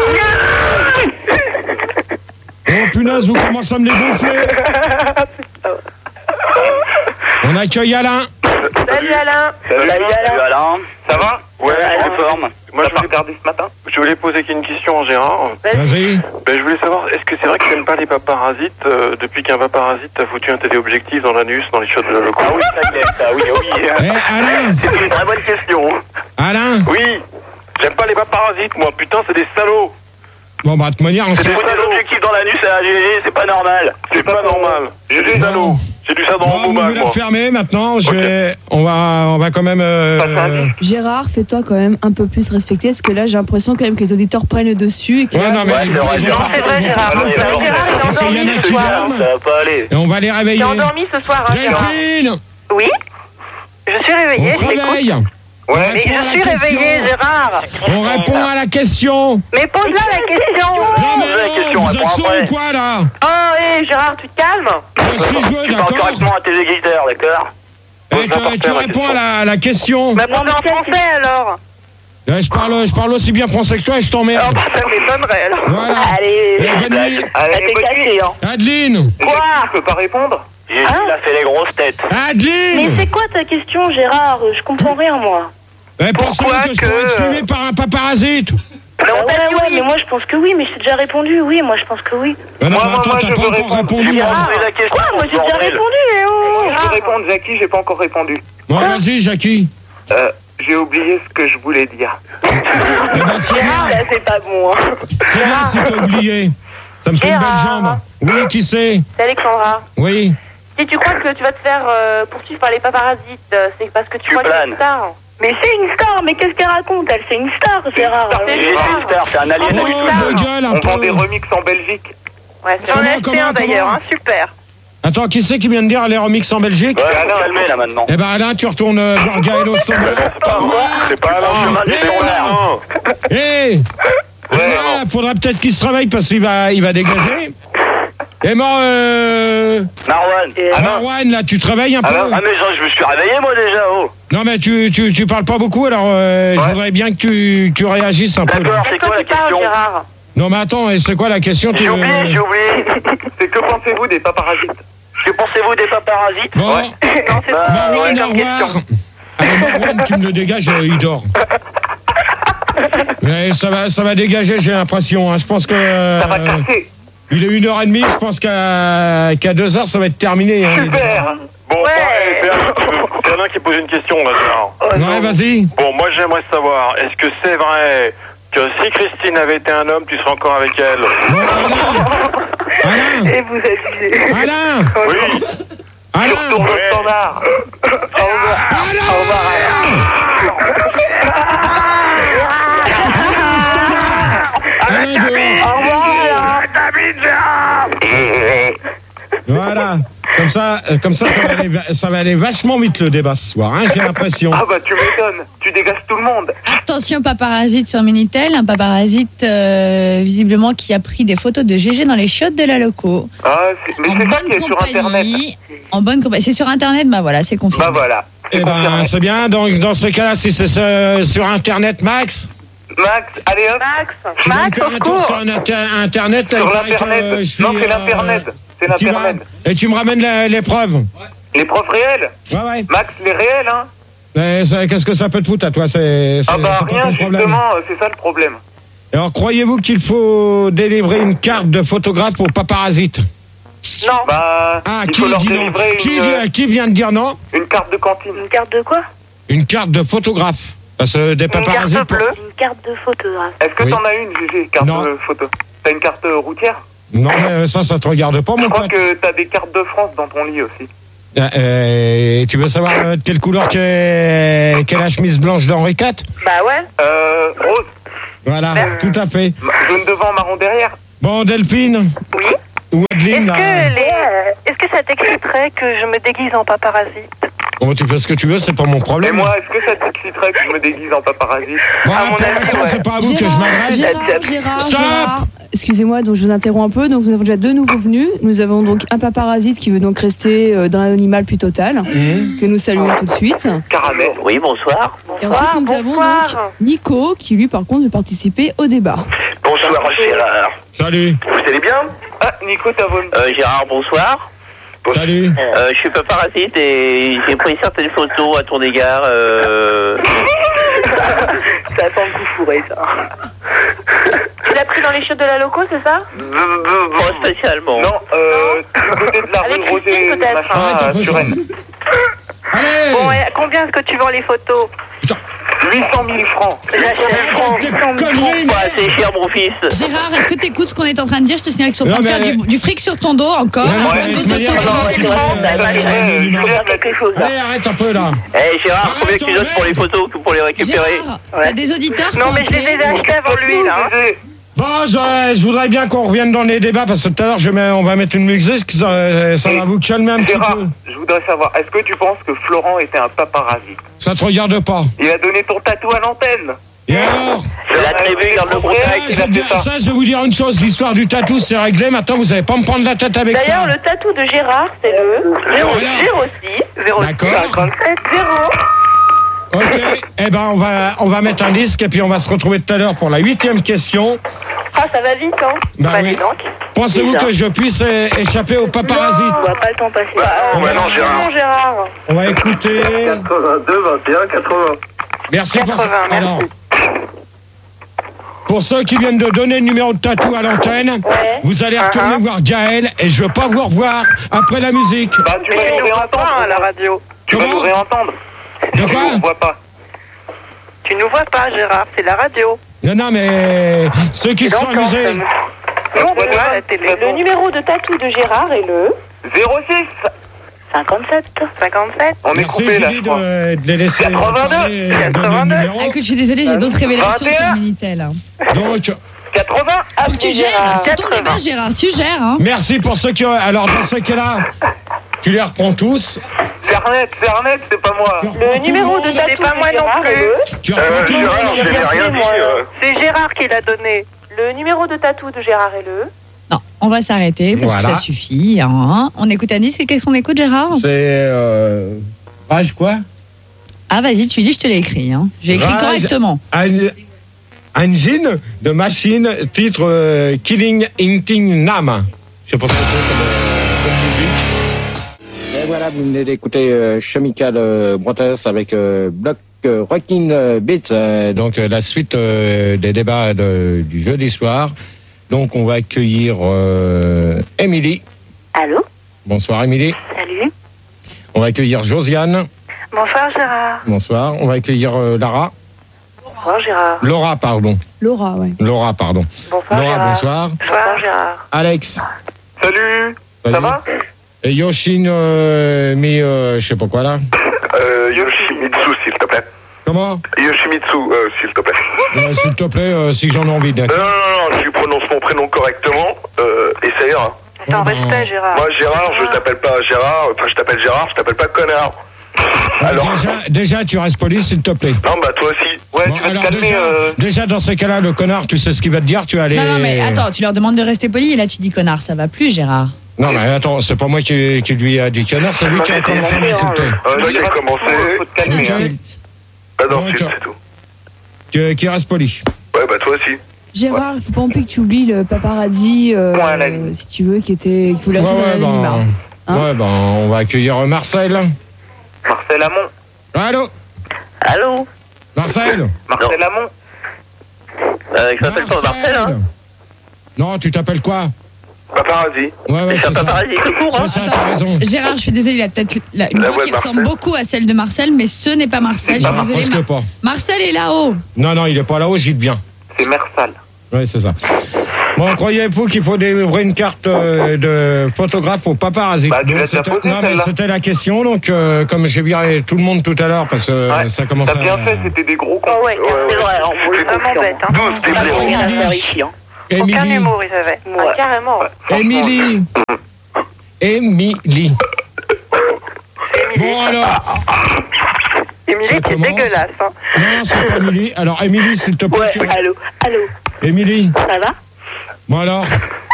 Speaker 1: Oh punaise, vous commencez à me les gonfler. On accueille Alain.
Speaker 3: Salut Alain.
Speaker 4: Salut,
Speaker 6: Alain.
Speaker 4: Alain. Ça va?
Speaker 2: Ouais,
Speaker 6: Alain.
Speaker 2: forme. Moi,
Speaker 4: T'as
Speaker 2: je
Speaker 4: pas
Speaker 2: voulais,
Speaker 4: regardé ce matin?
Speaker 2: je voulais poser une question à Gérard.
Speaker 1: Vas-y.
Speaker 2: Ben, je voulais savoir, est-ce que c'est vrai que tu n'aimes pas les paparasites euh, depuis qu'un paparasite t'a foutu un téléobjectif dans l'anus, dans les chiottes de locaux?
Speaker 4: Ah oui, ça y est, ça, oui, oui.
Speaker 1: Eh, Alain
Speaker 4: C'est une très bonne question.
Speaker 1: Alain
Speaker 2: Oui, j'aime pas les paparasites, moi. Putain, c'est des salauds.
Speaker 1: Bon, bah, de toute manière, on
Speaker 2: C'est
Speaker 1: s'est...
Speaker 2: des
Speaker 4: L'objectif dans l'anus à G G, c'est pas normal.
Speaker 2: C'est pas normal. J'ai des
Speaker 1: Bon.
Speaker 2: salauds. J'ai du ça dans
Speaker 1: Bon,
Speaker 2: mon
Speaker 1: vous
Speaker 2: bac,
Speaker 1: voulez la
Speaker 2: moi.
Speaker 1: fermer maintenant. Je
Speaker 2: Ok.
Speaker 1: vais... on, va... on va quand même... euh,
Speaker 4: Passer un disque.
Speaker 7: Gérard, fais-toi quand même un peu plus respecter, parce que là, j'ai l'impression quand même que les auditeurs prennent le dessus. Et que
Speaker 1: Ouais,
Speaker 7: là,
Speaker 1: non, mais
Speaker 4: Ouais,
Speaker 1: c'est
Speaker 4: c'est vrai,
Speaker 1: ils vont
Speaker 4: c'est
Speaker 1: pas-
Speaker 3: vrai, c'est vrai,
Speaker 1: ils vont
Speaker 3: Gérard.
Speaker 1: pas-
Speaker 4: Ouais,
Speaker 3: Gérard,
Speaker 4: Gérard,
Speaker 3: il est
Speaker 1: Parce qu'il y en
Speaker 3: endormi
Speaker 1: a
Speaker 3: ce
Speaker 1: qui
Speaker 3: soir.
Speaker 1: dorment.
Speaker 4: Ça va pas aller.
Speaker 1: Et on va les
Speaker 3: Il
Speaker 1: réveiller.
Speaker 3: est endormi ce soir, hein, Gérard.
Speaker 1: Delphine,
Speaker 3: Oui. Je suis
Speaker 1: on
Speaker 3: réveillée,
Speaker 1: se
Speaker 3: je t'écoute.
Speaker 1: réveille. On
Speaker 4: Ouais.
Speaker 3: Mais
Speaker 1: répond à
Speaker 3: je
Speaker 1: la
Speaker 3: suis
Speaker 1: question.
Speaker 3: réveillée, Gérard.
Speaker 1: On répond à la question.
Speaker 3: Mais pose-la la question.
Speaker 1: Non, mais
Speaker 4: la
Speaker 1: non,
Speaker 4: question,
Speaker 1: vous
Speaker 4: réponds
Speaker 1: êtes sourds
Speaker 4: après.
Speaker 1: ou quoi, là?
Speaker 3: Oh, hé, Gérard, tu te calmes.
Speaker 1: Je suis joué,
Speaker 4: Tu parles
Speaker 1: d'accord?
Speaker 4: correctement à tes éditeurs, d'accord?
Speaker 1: Eh,
Speaker 2: Pose
Speaker 1: tu,
Speaker 2: n'importe
Speaker 1: tu
Speaker 2: quelle
Speaker 1: réponds à
Speaker 2: question.
Speaker 1: la, à la question.
Speaker 3: Bah, parle en français, alors.
Speaker 1: Eh, je, parle, je parle aussi bien français que toi et je
Speaker 3: Oh,
Speaker 1: t'emmerde.
Speaker 3: bah, ça m'étonnerait, alors.
Speaker 1: Voilà.
Speaker 6: Allez,
Speaker 1: Eh, bonne nuit.
Speaker 4: Allez,
Speaker 6: t'es
Speaker 4: bonne nuit.
Speaker 6: cassé, hein.
Speaker 1: Adeline.
Speaker 3: Quoi?
Speaker 4: Je peux pas répondre? Il a fait les grosses têtes.
Speaker 6: Mais
Speaker 1: Adeline.
Speaker 6: c'est quoi ta question, Gérard? Je comprends rien, moi.
Speaker 1: Eh, pensez-vous
Speaker 3: Pourquoi
Speaker 1: que je pourrais être
Speaker 3: que-
Speaker 1: suivi par un paparasite?
Speaker 3: Mais
Speaker 6: Ah
Speaker 3: on t'a
Speaker 6: ouais,
Speaker 3: dit
Speaker 6: ouais,
Speaker 3: oui.
Speaker 6: mais moi je pense que oui, mais je t'ai déjà répondu, oui, moi je pense que oui.
Speaker 1: Eh non,
Speaker 4: Moi,
Speaker 1: mais
Speaker 4: moi,
Speaker 1: attends,
Speaker 4: moi,
Speaker 1: t'as
Speaker 4: je
Speaker 1: pas
Speaker 4: veux
Speaker 1: encore
Speaker 4: répondre.
Speaker 1: répondu.
Speaker 4: J'ai
Speaker 1: hein.
Speaker 4: posé la question.
Speaker 6: Quoi? Moi j'ai déjà
Speaker 4: bordel.
Speaker 6: répondu, eh oh
Speaker 4: Je vais répondre, Jackie, j'ai pas encore répondu.
Speaker 1: Bon, vas-y, Jackie.
Speaker 4: Euh, j'ai oublié ce que je voulais dire.
Speaker 1: Eh ben, c'est bien.
Speaker 6: Là, c'est pas bon, hein.
Speaker 1: C'est bien si t'as oublié. Ça me fait une belle
Speaker 3: Gérard.
Speaker 1: jambe. Oui, qui c'est?
Speaker 3: C'est Alexandra.
Speaker 1: Oui.
Speaker 3: Si tu crois que tu vas te faire euh, poursuivre par les paparasites, euh, c'est parce que tu,
Speaker 4: Tu
Speaker 3: crois que c'est une
Speaker 4: planes.
Speaker 3: star.
Speaker 6: Mais c'est une star, mais qu'est-ce qu'elle raconte? Elle, c'est une star, Gérard.
Speaker 3: C'est
Speaker 4: J'ai
Speaker 3: une
Speaker 4: une
Speaker 3: star.
Speaker 4: star, c'est un
Speaker 1: Oh,
Speaker 4: alien.
Speaker 1: vos gueules un
Speaker 4: On vend des
Speaker 1: peu.
Speaker 4: remixes en Belgique.
Speaker 3: Ouais, c'est
Speaker 1: Comment,
Speaker 3: un acheté
Speaker 1: comment,
Speaker 3: un d'ailleurs,
Speaker 1: comment
Speaker 3: hein, super.
Speaker 1: Attends, qui c'est qui vient de dire les remixes en Belgique?
Speaker 4: Ouais, Alain, calmez là maintenant.
Speaker 1: Eh ben, Alain, tu retournes euh, voir Gaël au standard.
Speaker 2: C'est pas moi. C'est pas Alain.
Speaker 4: chemin du
Speaker 2: C'est
Speaker 4: Léonard.
Speaker 2: Alain.
Speaker 1: Eh
Speaker 4: Ouais,
Speaker 1: ouais, faudra peut-être qu'il se réveille parce qu'il va, il va dégager. Et moi, euh,
Speaker 4: Marwan. Alain.
Speaker 1: Marwan, là, tu te réveilles un peu?
Speaker 4: Alain. Ah mais genre, je me suis réveillé moi déjà, oh.
Speaker 1: Non, mais tu, tu, tu parles pas beaucoup, alors euh, je
Speaker 4: Ouais.
Speaker 1: voudrais bien que tu, tu réagisses un peu. là.
Speaker 4: D'accord, c'est
Speaker 3: Est-ce
Speaker 4: quoi
Speaker 3: que
Speaker 4: la
Speaker 3: tu parles,
Speaker 4: question?
Speaker 3: Gérard?
Speaker 1: Non, mais attends, et c'est quoi la question? tu-
Speaker 4: J'ai oublié, j'ai oublié. C'est que pensez-vous des paparasites? Que pensez-vous des paparasites?
Speaker 1: Bon,
Speaker 3: Non, c'est
Speaker 4: Bah,
Speaker 3: pas
Speaker 1: Marwan,
Speaker 3: compliqué
Speaker 1: au
Speaker 3: comme
Speaker 1: revoir.
Speaker 3: question.
Speaker 1: Allez, Marwan, tu me le dégages, euh, il dort. Mais ça va, ça va dégager, j'ai l'impression. hein. Je pense que... euh,
Speaker 4: Ça va casser.
Speaker 1: il est une heure et demie, je pense qu'à qu'à deux heures, ça va être terminé. hein.
Speaker 4: Super.
Speaker 2: Bon,
Speaker 3: Ouais.
Speaker 2: bah, eh, c'est Alain qui veut- c'est Alain qui pose une question, là, Gérard.
Speaker 1: Ouais, vas-y.
Speaker 2: Bon, moi, j'aimerais savoir, est-ce que c'est vrai que si Christine avait été un homme, tu serais encore avec elle?
Speaker 1: Bon, Alain Alain
Speaker 6: Et vous abusez.
Speaker 1: Alain
Speaker 2: Oui.
Speaker 1: Alain
Speaker 4: Tourne
Speaker 2: Ouais.
Speaker 4: au standard. Au revoir.
Speaker 1: Alain, dehors. Voilà. Comme ça, euh, comme ça, ça va, aller, va- ça va aller vachement vite le débat ce soir, hein, j'ai l'impression.
Speaker 4: Ah bah tu m'étonnes. Tu dégages tout le monde.
Speaker 5: Attention paparasite sur Minitel, un paparasite euh, visiblement qui a pris des photos de G G dans les chiottes de la loco.
Speaker 4: Ah, c'est- mais
Speaker 5: En
Speaker 4: c'est ça
Speaker 5: bonne
Speaker 4: qui est sur Internet.
Speaker 5: compagnie. En bonne compagnie. C'est sur Internet, bah voilà, c'est confirmé.
Speaker 4: Bah voilà.
Speaker 1: Eh
Speaker 4: C'est
Speaker 1: ben,
Speaker 4: confirmé.
Speaker 1: c'est bien. Donc, dans ce cas-là, si c'est euh, sur Internet, Max,
Speaker 4: Max, allez hop.
Speaker 3: Max,
Speaker 1: tu vas me
Speaker 3: Max,
Speaker 1: faire
Speaker 3: au
Speaker 1: un tour
Speaker 3: secours.
Speaker 1: sur un inter- Internet. là,
Speaker 4: Sur
Speaker 1: il paraît que,
Speaker 4: l'internet.
Speaker 1: euh, je suis,
Speaker 4: Non, c'est
Speaker 1: euh,
Speaker 4: l'internet. C'est
Speaker 1: tu vas-
Speaker 4: l'internet.
Speaker 1: Et tu me ramènes la- les preuves.
Speaker 4: Les preuves réelles.
Speaker 1: Ouais, ouais.
Speaker 4: Max, les réels, hein.
Speaker 1: Mais ça- Qu'est-ce que ça peut te foutre à toi? C'est c'est-
Speaker 4: Ah bah
Speaker 1: c'est pas
Speaker 4: rien,
Speaker 1: ton problème.
Speaker 4: justement, euh, c'est ça le problème.
Speaker 1: Alors, croyez-vous qu'il faut délivrer une carte de photographe aux paparasites?
Speaker 3: Non.
Speaker 4: Bah,
Speaker 1: Ah,
Speaker 4: il
Speaker 1: qui
Speaker 4: faut leur
Speaker 1: dit non?
Speaker 4: délivrer
Speaker 1: Qui,
Speaker 4: une, euh,
Speaker 1: qui vient de dire non?
Speaker 4: une carte de cantine.
Speaker 6: Une carte de quoi?
Speaker 1: Une carte de photographe. Parce que des
Speaker 3: Une carte
Speaker 1: paparasites. pour-
Speaker 3: bleue.
Speaker 6: Une carte de photographe.
Speaker 4: Est-ce que
Speaker 1: Oui.
Speaker 4: t'en as une, Gégé, carte
Speaker 1: Non.
Speaker 4: de photo? T'as une carte euh, routière?
Speaker 1: Non, mais ça, ça te regarde pas, mon
Speaker 4: Je crois
Speaker 1: pote.
Speaker 4: que t'as des cartes de France dans ton lit aussi.
Speaker 1: Euh, euh, tu veux savoir euh, de quelle couleur qu'est qu'est la chemise blanche d'Henri quatre?
Speaker 3: Bah ouais.
Speaker 4: Euh, rose,
Speaker 1: Voilà, tout à fait.
Speaker 4: ma- jaune devant, marron derrière.
Speaker 1: Bon, Delphine
Speaker 3: Oui.
Speaker 1: ou Adeline, là,
Speaker 3: Est-ce que, les... Est-ce que ça t'exciterait que je me déguise en paparazzi?
Speaker 1: bon, tu fais ce que tu veux, c'est pas mon
Speaker 4: Et
Speaker 1: problème.
Speaker 4: moi, est-ce que ça t'exciterait que je me déguise en paparazzi?
Speaker 1: Bon,
Speaker 3: à mon
Speaker 1: pour
Speaker 3: avis,
Speaker 1: l'instant,
Speaker 3: ouais.
Speaker 1: c'est pas à vous que je
Speaker 7: Gérard,
Speaker 1: m'adresse.
Speaker 7: Gérard, Gérard,
Speaker 1: Stop.
Speaker 7: Gérard. Excusez-moi, donc je vous interromps un peu. Donc nous avons déjà deux nouveaux venus. Nous avons donc un paparasite qui veut donc rester euh, dans l'anonymat plus total,
Speaker 1: Mmh.
Speaker 7: que nous saluons tout de suite.
Speaker 4: Caramel.
Speaker 8: Oui, bonsoir.
Speaker 7: Et ensuite nous
Speaker 3: Bonsoir,
Speaker 7: avons
Speaker 3: bonsoir.
Speaker 7: donc Nico qui lui par contre veut participer au débat.
Speaker 8: Bonsoir, Gérard.
Speaker 1: Salut,
Speaker 8: Vous allez bien?
Speaker 4: Ah, Nico, t'as volé.
Speaker 8: Euh, Gérard, bonsoir.
Speaker 1: salut.
Speaker 8: Euh, je suis paparazite et j'ai pris certaines photos à ton égard. Euh...
Speaker 3: Ça sent le coup fourré, ça. Tu l'as pris dans les chiottes de la loco, c'est ça?
Speaker 8: Pas spécialement.
Speaker 4: Non, euh, du côté de la
Speaker 3: Avec
Speaker 4: rue Rosée,
Speaker 3: Christine, peut-être.
Speaker 1: Arrête un
Speaker 4: machin,
Speaker 1: peu,
Speaker 4: euh, sur Rennes.
Speaker 1: Allez
Speaker 3: Bon, et à combien est-ce que tu vends les photos?
Speaker 4: huit cent mille francs.
Speaker 3: J'achète.
Speaker 1: Tes conneries,
Speaker 8: Pas assez cher, mon fils.
Speaker 5: Gérard, est-ce que tu écoutes ce qu'on est en train de dire? Je te signale que je suis en train
Speaker 1: Non,
Speaker 5: de faire
Speaker 1: mais-
Speaker 5: du, du fric sur ton dos encore.
Speaker 1: Ouais,
Speaker 5: Sur
Speaker 1: ouais,
Speaker 5: le
Speaker 1: de
Speaker 5: dos
Speaker 1: toute manière,
Speaker 5: social.
Speaker 8: non,
Speaker 1: c'est
Speaker 8: c'est
Speaker 1: vrai,
Speaker 8: bon,
Speaker 1: euh,
Speaker 8: ça va aller,
Speaker 1: euh,
Speaker 8: il
Speaker 1: non,
Speaker 8: faut
Speaker 1: non.
Speaker 8: faire quelque chose là.
Speaker 1: Allez, arrête un peu, là.
Speaker 8: Eh Gérard,
Speaker 1: Arrête,
Speaker 8: combien tu donnes pour les
Speaker 1: arrête.
Speaker 8: photos pour les récupérer?
Speaker 5: Gérard, t'as des auditeurs qui
Speaker 3: Non,
Speaker 5: ont
Speaker 3: mais je les ai
Speaker 5: appelé.
Speaker 3: achetés avant lui, là. hein.
Speaker 1: Bon, je, je voudrais bien qu'on revienne dans les débats parce que tout à l'heure, je mets, on va mettre une musique, ça, ça va vous calmer un petit
Speaker 4: Gérard,
Speaker 1: peu.
Speaker 4: je voudrais savoir, est-ce que tu penses que Florent était un paparazzi?
Speaker 1: Ça te regarde pas.
Speaker 4: Il a donné ton tatou à l'antenne.
Speaker 1: Et alors?
Speaker 8: C'est la tribu, garde le
Speaker 1: Ça,
Speaker 8: contact.
Speaker 1: je vais dire- ça, je vais vous dire une chose, l'histoire du tatou, c'est réglé. Maintenant, vous n'allez pas me prendre la tête avec ça.
Speaker 3: D'ailleurs, le tatou de Gérard, c'est le zéro six, zéro six,
Speaker 1: D'accord.
Speaker 3: cinquante-sept, zéro.
Speaker 1: Ok, eh ben, on va, on va mettre un disque et puis on va se retrouver tout à l'heure pour la huitième question.
Speaker 3: Ah, ça va vite, hein?
Speaker 1: Bah
Speaker 3: Bah,
Speaker 1: oui.
Speaker 3: dis donc.
Speaker 1: Pensez-vous que je puisse euh, échapper au paparazzi?
Speaker 3: On va pas le temps passer.
Speaker 8: Bah, non, bah non, Gérard.
Speaker 3: Non, Gérard.
Speaker 1: On va écouter.
Speaker 8: quatre-vingt-deux, vingt et un, quatre-vingts.
Speaker 1: Merci pour ça.
Speaker 3: quatre-vingts, merci.
Speaker 1: Alors, pour ceux qui viennent de donner le numéro de tatou à l'antenne,
Speaker 3: Ouais.
Speaker 1: vous allez retourner
Speaker 3: Uh-huh.
Speaker 1: voir Gaël et je veux pas vous revoir après la musique.
Speaker 4: Bah, tu vas
Speaker 3: Mais
Speaker 4: nous
Speaker 3: on voit pas
Speaker 4: réentendre.
Speaker 3: hein, à la radio.
Speaker 4: Tu vas
Speaker 1: Comment
Speaker 4: nous réentendre.
Speaker 1: De quoi
Speaker 4: On voit pas.
Speaker 3: Tu nous vois pas, Gérard, c'est la radio.
Speaker 1: Non, non, mais ceux qui se sont amusés.
Speaker 3: Non, on voit à la télé. Le numéro de tatou de Gérard est le
Speaker 4: zéro six.
Speaker 3: cinquante-sept. cinquante-sept.
Speaker 4: On est
Speaker 1: Merci
Speaker 4: coupé là, je
Speaker 1: Julie
Speaker 4: crois.
Speaker 1: de, de les laisser
Speaker 4: quatre-vingt-deux,
Speaker 1: parler et donner le
Speaker 3: quatre-vingt-deux.
Speaker 1: numéro.
Speaker 5: Ah, écoute, je suis désolée, j'ai d'autres révélations
Speaker 4: vingt et un.
Speaker 5: sur Minitel. hein.
Speaker 1: Donc,
Speaker 4: quatre-vingts.
Speaker 5: Faut que tu gères. C'est ton débat, Gérard. Tu gères. Hein.
Speaker 1: merci pour ceux qui ont... Alors, dans ce cas-là, tu les reprends tous.
Speaker 4: Cernet, Cernet, c'est pas moi.
Speaker 1: Tu reprends
Speaker 3: Le
Speaker 1: tout
Speaker 3: numéro
Speaker 1: monde.
Speaker 3: de tatou
Speaker 9: C'est pas moi
Speaker 3: de Gérard
Speaker 9: non plus.
Speaker 3: est le...
Speaker 1: Tu reprends tout le
Speaker 8: Gérard,
Speaker 1: monde.
Speaker 8: je n'ai rien dit. euh.
Speaker 3: C'est Gérard qui l'a donné. Le numéro de tatou de Gérard est le...
Speaker 5: Non, on va s'arrêter parce
Speaker 1: Voilà.
Speaker 5: que ça suffit. Hein. On écoute un disque. Qu'est-ce qu'on écoute, Gérard?
Speaker 1: C'est... Euh... Rage quoi?
Speaker 5: Ah, vas-y, tu dis, je te l'ai écrit. Hein. J'ai écrit
Speaker 1: Rage.
Speaker 5: correctement.
Speaker 1: Un- Engine de machine, titre euh, Killing Inting Nam. Je sais pas ce que c'est comme, euh, comme musique. Et voilà, vous venez d'écouter euh, Chemical euh, Brothers avec euh, Block euh, Rockin' euh, Beats. euh, donc euh, la suite euh, des débats de- du jeudi soir. Donc on va accueillir euh, Émilie.
Speaker 3: Allô?
Speaker 1: Bonsoir Émilie.
Speaker 3: Salut.
Speaker 1: On va accueillir Josiane.
Speaker 3: Bonsoir Gérard.
Speaker 1: Bonsoir. On va accueillir euh, Lara.
Speaker 3: Bonsoir Gérard.
Speaker 1: Laura, pardon.
Speaker 7: Laura, ouais.
Speaker 1: Laura, pardon.
Speaker 3: Bonsoir
Speaker 1: Laura,
Speaker 3: Gérard.
Speaker 1: bonsoir.
Speaker 3: Bonsoir Gérard.
Speaker 1: Alex.
Speaker 4: Salut. Ça
Speaker 1: Salut.
Speaker 4: va?
Speaker 1: Et Yoshin, euh, mi, euh, je sais pas quoi là.
Speaker 2: Euh, Yoshimitsu, s'il te plaît.
Speaker 1: Comment?
Speaker 2: Yoshimitsu, euh, s'il te plaît.
Speaker 1: Euh, S'il te plaît, euh, si j'en ai envie,
Speaker 2: Euh,
Speaker 1: d'accord.
Speaker 2: non, non, non, tu prononces mon prénom correctement, euh, et ça ira.
Speaker 3: C'est en
Speaker 1: Ouais,
Speaker 3: respect Gérard.
Speaker 2: Moi, Gérard, je t'appelle pas Gérard, enfin, je t'appelle Gérard, je t'appelle pas connard. Alors,
Speaker 1: déjà, déjà, tu restes poli, s'il te plaît.
Speaker 2: non, bah, toi aussi.
Speaker 4: Ouais,
Speaker 1: Bon,
Speaker 4: tu vas
Speaker 1: alors
Speaker 4: te calmer.
Speaker 1: déjà,
Speaker 4: euh,
Speaker 1: déjà, dans ces cas-là, le connard, tu sais ce qu'il va te dire, tu vas aller...
Speaker 5: Non, non, mais attends, tu leur demandes de rester poli et là, tu dis connard. Ça va plus, Gérard.
Speaker 1: Non, mais attends, c'est pas moi qui, qui lui a dit connard, c'est lui qui a commencé à m'insulter.
Speaker 2: Euh, là, j'ai commencé.
Speaker 4: Faut te calmer. hein.
Speaker 5: Insulte.
Speaker 2: Bah, non,
Speaker 1: Non,
Speaker 2: c'est
Speaker 1: tiens.
Speaker 2: c'est tout.
Speaker 1: Qui, qui reste poli.
Speaker 2: Ouais, bah, toi aussi.
Speaker 7: Gérard, il faut pas non plus que tu oublies le paparazzi, euh,
Speaker 4: Point à la ligne.
Speaker 7: si tu veux, qui était qui voulait rester dans l'anonymat.
Speaker 1: ben,
Speaker 7: Hein
Speaker 1: ouais, ben, on va accueillir Marcel.
Speaker 4: Marcel Amont.
Speaker 1: Allô?
Speaker 8: Allô?
Speaker 1: Marcel?
Speaker 4: Marcel Amont.
Speaker 8: Euh, je m'appelle pas Marcel, hein?
Speaker 1: Non, tu t'appelles quoi?
Speaker 2: Paparazzi.
Speaker 1: Ouais, ouais,
Speaker 8: Je suis
Speaker 1: c'est
Speaker 8: un
Speaker 1: ça.
Speaker 8: paparazzi tout court, hein?
Speaker 1: C'est ça, t'as raison.
Speaker 5: Gérard, je suis désolée, il a peut-être la- une
Speaker 2: La
Speaker 5: voix
Speaker 2: voix
Speaker 5: qui
Speaker 2: de
Speaker 5: ressemble
Speaker 2: Marcel.
Speaker 5: beaucoup à celle de Marcel, mais ce n'est pas Marcel. Je suis
Speaker 1: Ah,
Speaker 5: désolée.
Speaker 1: presque
Speaker 5: Mar-
Speaker 1: pas.
Speaker 5: Marcel est là-haut.
Speaker 1: Non, non, il est pas là-haut, j'y bien.
Speaker 4: C'est Mersal.
Speaker 1: Ouais, c'est ça. Bon, croyez-vous qu'il faut délivrer une carte euh, de photographe au paparazzi?
Speaker 4: Bah, tu
Speaker 1: Donc,
Speaker 4: l'as déjà
Speaker 1: c'était,
Speaker 4: posée,
Speaker 1: non, mais
Speaker 4: celle-là.
Speaker 1: c'était la question, donc euh, comme j'ai viré tout le monde tout à l'heure, parce que
Speaker 4: Ouais.
Speaker 1: ça commence
Speaker 4: T'as
Speaker 1: à...
Speaker 4: bien fait, c'était des gros cons.
Speaker 3: Oh ouais, c'est vrai, on c'est vraiment bête. Hein.
Speaker 2: douze, t'es
Speaker 8: Pas
Speaker 2: blaireau.
Speaker 8: rien à
Speaker 1: Émilie.
Speaker 8: faire ici. Hein.
Speaker 3: Aucun
Speaker 1: Émilie,
Speaker 3: humour, ils avaient. Ah, carrément.
Speaker 1: Émilie, Émilie. Bon alors,
Speaker 3: Émilie,
Speaker 1: Ça
Speaker 3: c'est
Speaker 1: commence.
Speaker 3: dégueulasse. Hein.
Speaker 1: non, c'est pas Émilie. Alors Émilie, s'il te plaît,
Speaker 6: Ouais,
Speaker 1: tu...
Speaker 6: allô, allô,
Speaker 1: Émilie,
Speaker 6: ça va?
Speaker 1: bon alors.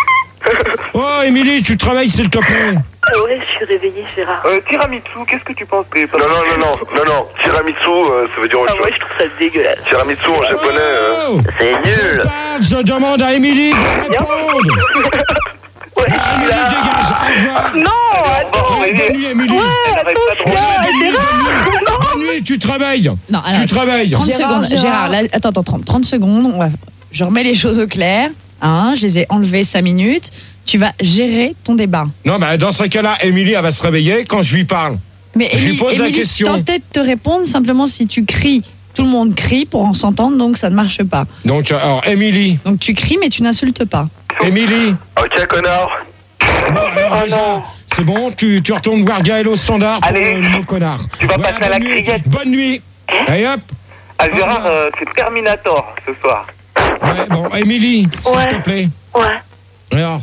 Speaker 1: Oh Émilie, tu travailles s'il te plaît.
Speaker 6: Ouais, je suis réveillée, Gérard.
Speaker 4: Euh, tiramisu, qu'est-ce que tu penses des
Speaker 2: Non, non, non, non, non, non. Tiramisu, euh, ça veut dire autre
Speaker 6: Ah ouais,
Speaker 2: chose.
Speaker 6: je trouve ça dégueulasse.
Speaker 2: Tiramisu en japonais. euh,
Speaker 1: Oh,
Speaker 8: C'est nul.
Speaker 1: parle, je demande à Émilie de répondre.
Speaker 6: Ouais,
Speaker 1: Ah, Émilie, dégage, au revoir.
Speaker 6: non,
Speaker 4: Bon,
Speaker 1: Bonne
Speaker 4: mais-
Speaker 1: nuit, Émilie.
Speaker 4: Elle arrête pas de
Speaker 1: Bonne
Speaker 4: rouler.
Speaker 1: nuit, bonne nuit, bonne nuit, tu travailles.
Speaker 5: Non, alors,
Speaker 1: Tu travailles.
Speaker 5: trente
Speaker 7: Gérard,
Speaker 5: secondes.
Speaker 7: Gérard.
Speaker 5: Gérard, là, attends, attends, trente, trente secondes. On va, je remets les choses au clair. Hein, je les ai enlevées cinq minutes. Tu vas gérer ton débat.
Speaker 1: Non, bah, dans ce cas-là, Émilie, elle va se réveiller quand je lui parle.
Speaker 5: Mais
Speaker 1: Je lui
Speaker 5: Émilie,
Speaker 1: pose la
Speaker 5: Émilie
Speaker 1: question.
Speaker 5: tentait de te répondre, simplement si tu cries, tout le monde crie pour en s'entendre, donc ça ne marche pas.
Speaker 1: Donc, alors, Émilie,
Speaker 5: Donc tu cries, mais tu n'insultes pas.
Speaker 1: Émilie.
Speaker 2: Ok, connard.
Speaker 1: Bon, alors, déjà, c'est bon, tu, tu retournes voir Gaël au standard pour
Speaker 4: Allez.
Speaker 1: euh, le mot connard.
Speaker 4: Tu vas
Speaker 1: Voilà,
Speaker 4: passer à la
Speaker 1: bonne nuit.
Speaker 4: cricket.
Speaker 1: Bonne nuit. Allez hop.
Speaker 4: Ah, Gérard, euh, c'est Terminator ce soir.
Speaker 1: Ouais, bon, Émilie, s'il
Speaker 6: Ouais.
Speaker 1: te plaît.
Speaker 6: Ouais.
Speaker 1: Alors,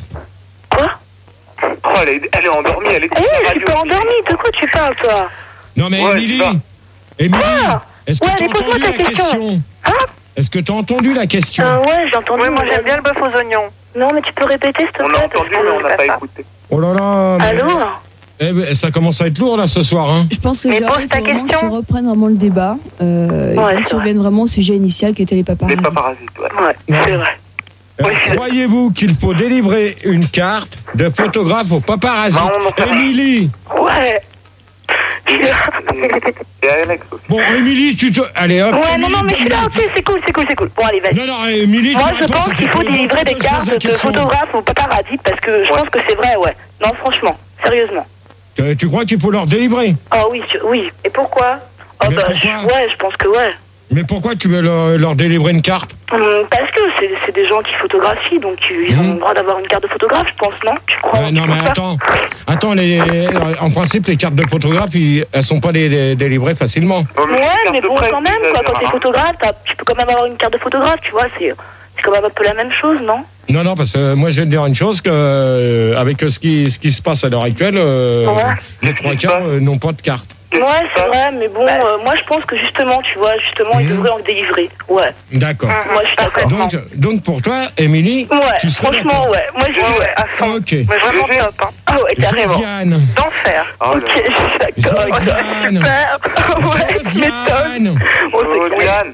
Speaker 4: Oh, elle est, elle est endormie, elle écoute
Speaker 6: Eh,
Speaker 4: la
Speaker 6: je suis
Speaker 4: radio.
Speaker 6: pas endormie, de quoi tu parles, toi?
Speaker 1: non mais
Speaker 4: Ouais,
Speaker 1: Émilie,
Speaker 4: ça.
Speaker 1: Émilie,
Speaker 6: Ah.
Speaker 1: est-ce que
Speaker 6: Ouais,
Speaker 1: tu as
Speaker 6: mais pose-moi
Speaker 1: entendu
Speaker 6: ta
Speaker 1: la
Speaker 6: question.
Speaker 1: question
Speaker 6: Hein?
Speaker 1: Est-ce que tu as entendu la question
Speaker 6: Euh, ouais, j'ai entendu.
Speaker 3: Oui, moi
Speaker 6: mais
Speaker 3: j'aime bien le bœuf aux oignons.
Speaker 6: Non, mais tu peux répéter, s'il te plaît?
Speaker 4: On a
Speaker 6: parce
Speaker 4: entendu,
Speaker 6: que-
Speaker 4: mais on n'a
Speaker 3: pas
Speaker 4: pas
Speaker 3: ça.
Speaker 4: écouté.
Speaker 1: Oh là là. mais-
Speaker 6: Allô?
Speaker 1: Eh ben, ça commence à être lourd là ce soir. Hein.
Speaker 7: Je pense que
Speaker 3: Mais
Speaker 7: Gérard,
Speaker 3: pose
Speaker 7: il
Speaker 3: ta
Speaker 7: faut vraiment que
Speaker 3: question.
Speaker 7: tu reprennes vraiment le débat euh,
Speaker 6: Ouais,
Speaker 7: et que
Speaker 6: c'est
Speaker 7: tu
Speaker 6: vrai.
Speaker 7: reviennes vraiment au sujet initial qui était les
Speaker 4: Les
Speaker 7: paparazzis.
Speaker 4: paparazzis, ouais.
Speaker 6: Ouais, c'est vrai.
Speaker 1: Euh,
Speaker 6: Oui, c'est-
Speaker 1: Croyez-vous qu'il faut délivrer une carte de photographe au paparazzi?
Speaker 4: Non, non, non.
Speaker 1: Émilie.
Speaker 6: Ouais.
Speaker 4: Et Alex aussi.
Speaker 1: Bon, Émilie, tu te. Allez hop.
Speaker 6: Ouais, non,
Speaker 1: Émilie,
Speaker 6: non, mais je suis là,
Speaker 1: donne-moi-
Speaker 6: ok, c'est cool, c'est cool, c'est cool. Bon, allez, vas-y.
Speaker 1: Non, non, Émilie,
Speaker 6: Moi,
Speaker 1: tu
Speaker 6: je
Speaker 1: réponds,
Speaker 6: pense
Speaker 1: ça
Speaker 6: qu'il
Speaker 1: fait
Speaker 6: faut
Speaker 1: trop
Speaker 6: délivrer
Speaker 1: longtemps
Speaker 6: des
Speaker 1: que je pose
Speaker 6: cartes
Speaker 1: la
Speaker 6: de
Speaker 1: question.
Speaker 6: photographes aux paparazzi parce que je pense que c'est vrai, ouais. Non, franchement, sérieusement.
Speaker 1: Tu, tu crois qu'il faut leur délivrer?
Speaker 6: Ah oui, je- oui.
Speaker 3: Et pourquoi?
Speaker 6: Oh,
Speaker 1: Mais
Speaker 6: bah,
Speaker 1: pourquoi
Speaker 6: je- ouais, je pense que ouais.
Speaker 1: Mais pourquoi tu veux leur, leur délivrer une carte?
Speaker 6: Hum, Parce que c'est c'est des gens qui photographient, donc ils ont
Speaker 1: Mhm.
Speaker 6: le droit d'avoir une carte de photographe, je pense, non? Tu crois?
Speaker 1: Ouais,
Speaker 6: tu
Speaker 1: non,
Speaker 6: penses
Speaker 1: mais
Speaker 6: pas
Speaker 1: attends. Attends, les, en principe, les cartes de photographe, ils- elles sont pas dé- dé- délivrées facilement.
Speaker 4: Oh,
Speaker 6: Ouais,
Speaker 4: carte
Speaker 6: mais
Speaker 4: de
Speaker 6: bon,
Speaker 4: presse,
Speaker 6: quand même, quoi,
Speaker 4: Gérard,
Speaker 6: quand t'es
Speaker 4: hein.
Speaker 6: photographe, t'as- tu peux quand même avoir une carte de photographe, tu vois, c'est c'est quand même un peu la même chose, non?
Speaker 1: Non, non, parce que euh, moi, je vais te dire une chose, que euh, avec ce qui, ce qui se passe à l'heure actuelle, euh,
Speaker 6: Ouais.
Speaker 1: les
Speaker 4: Qu'est-ce
Speaker 1: trois
Speaker 4: qui se
Speaker 1: quarts
Speaker 4: passe
Speaker 1: euh, n'ont pas de carte.
Speaker 4: Qu'est-ce
Speaker 6: Ouais,
Speaker 4: qui se
Speaker 6: c'est
Speaker 4: passe
Speaker 6: vrai, mais bon, euh, moi je pense que justement, tu vois, justement, ils
Speaker 1: Mhm.
Speaker 6: devraient en délivrer. Ouais,
Speaker 1: D'accord.
Speaker 6: moi je suis d'accord.
Speaker 1: Donc, donc, pour toi, Émilie,
Speaker 6: Ouais,
Speaker 1: tu serais
Speaker 6: franchement,
Speaker 1: d'accord.
Speaker 6: ouais. Moi je dis ouais.
Speaker 3: À fond.
Speaker 1: Ok.
Speaker 3: Mais vraiment
Speaker 4: Gégé.
Speaker 3: top. Hein.
Speaker 6: Ah ouais, carrément.
Speaker 1: Josiane.
Speaker 3: D'enfer.
Speaker 4: Oh là
Speaker 6: Ok, je suis d'accord. avec toi.
Speaker 1: Josiane.
Speaker 6: Super. Ouais, tu m'étonnes.
Speaker 1: Josiane.
Speaker 6: Oh, c'est
Speaker 4: Oh,
Speaker 6: cool.
Speaker 4: Diane.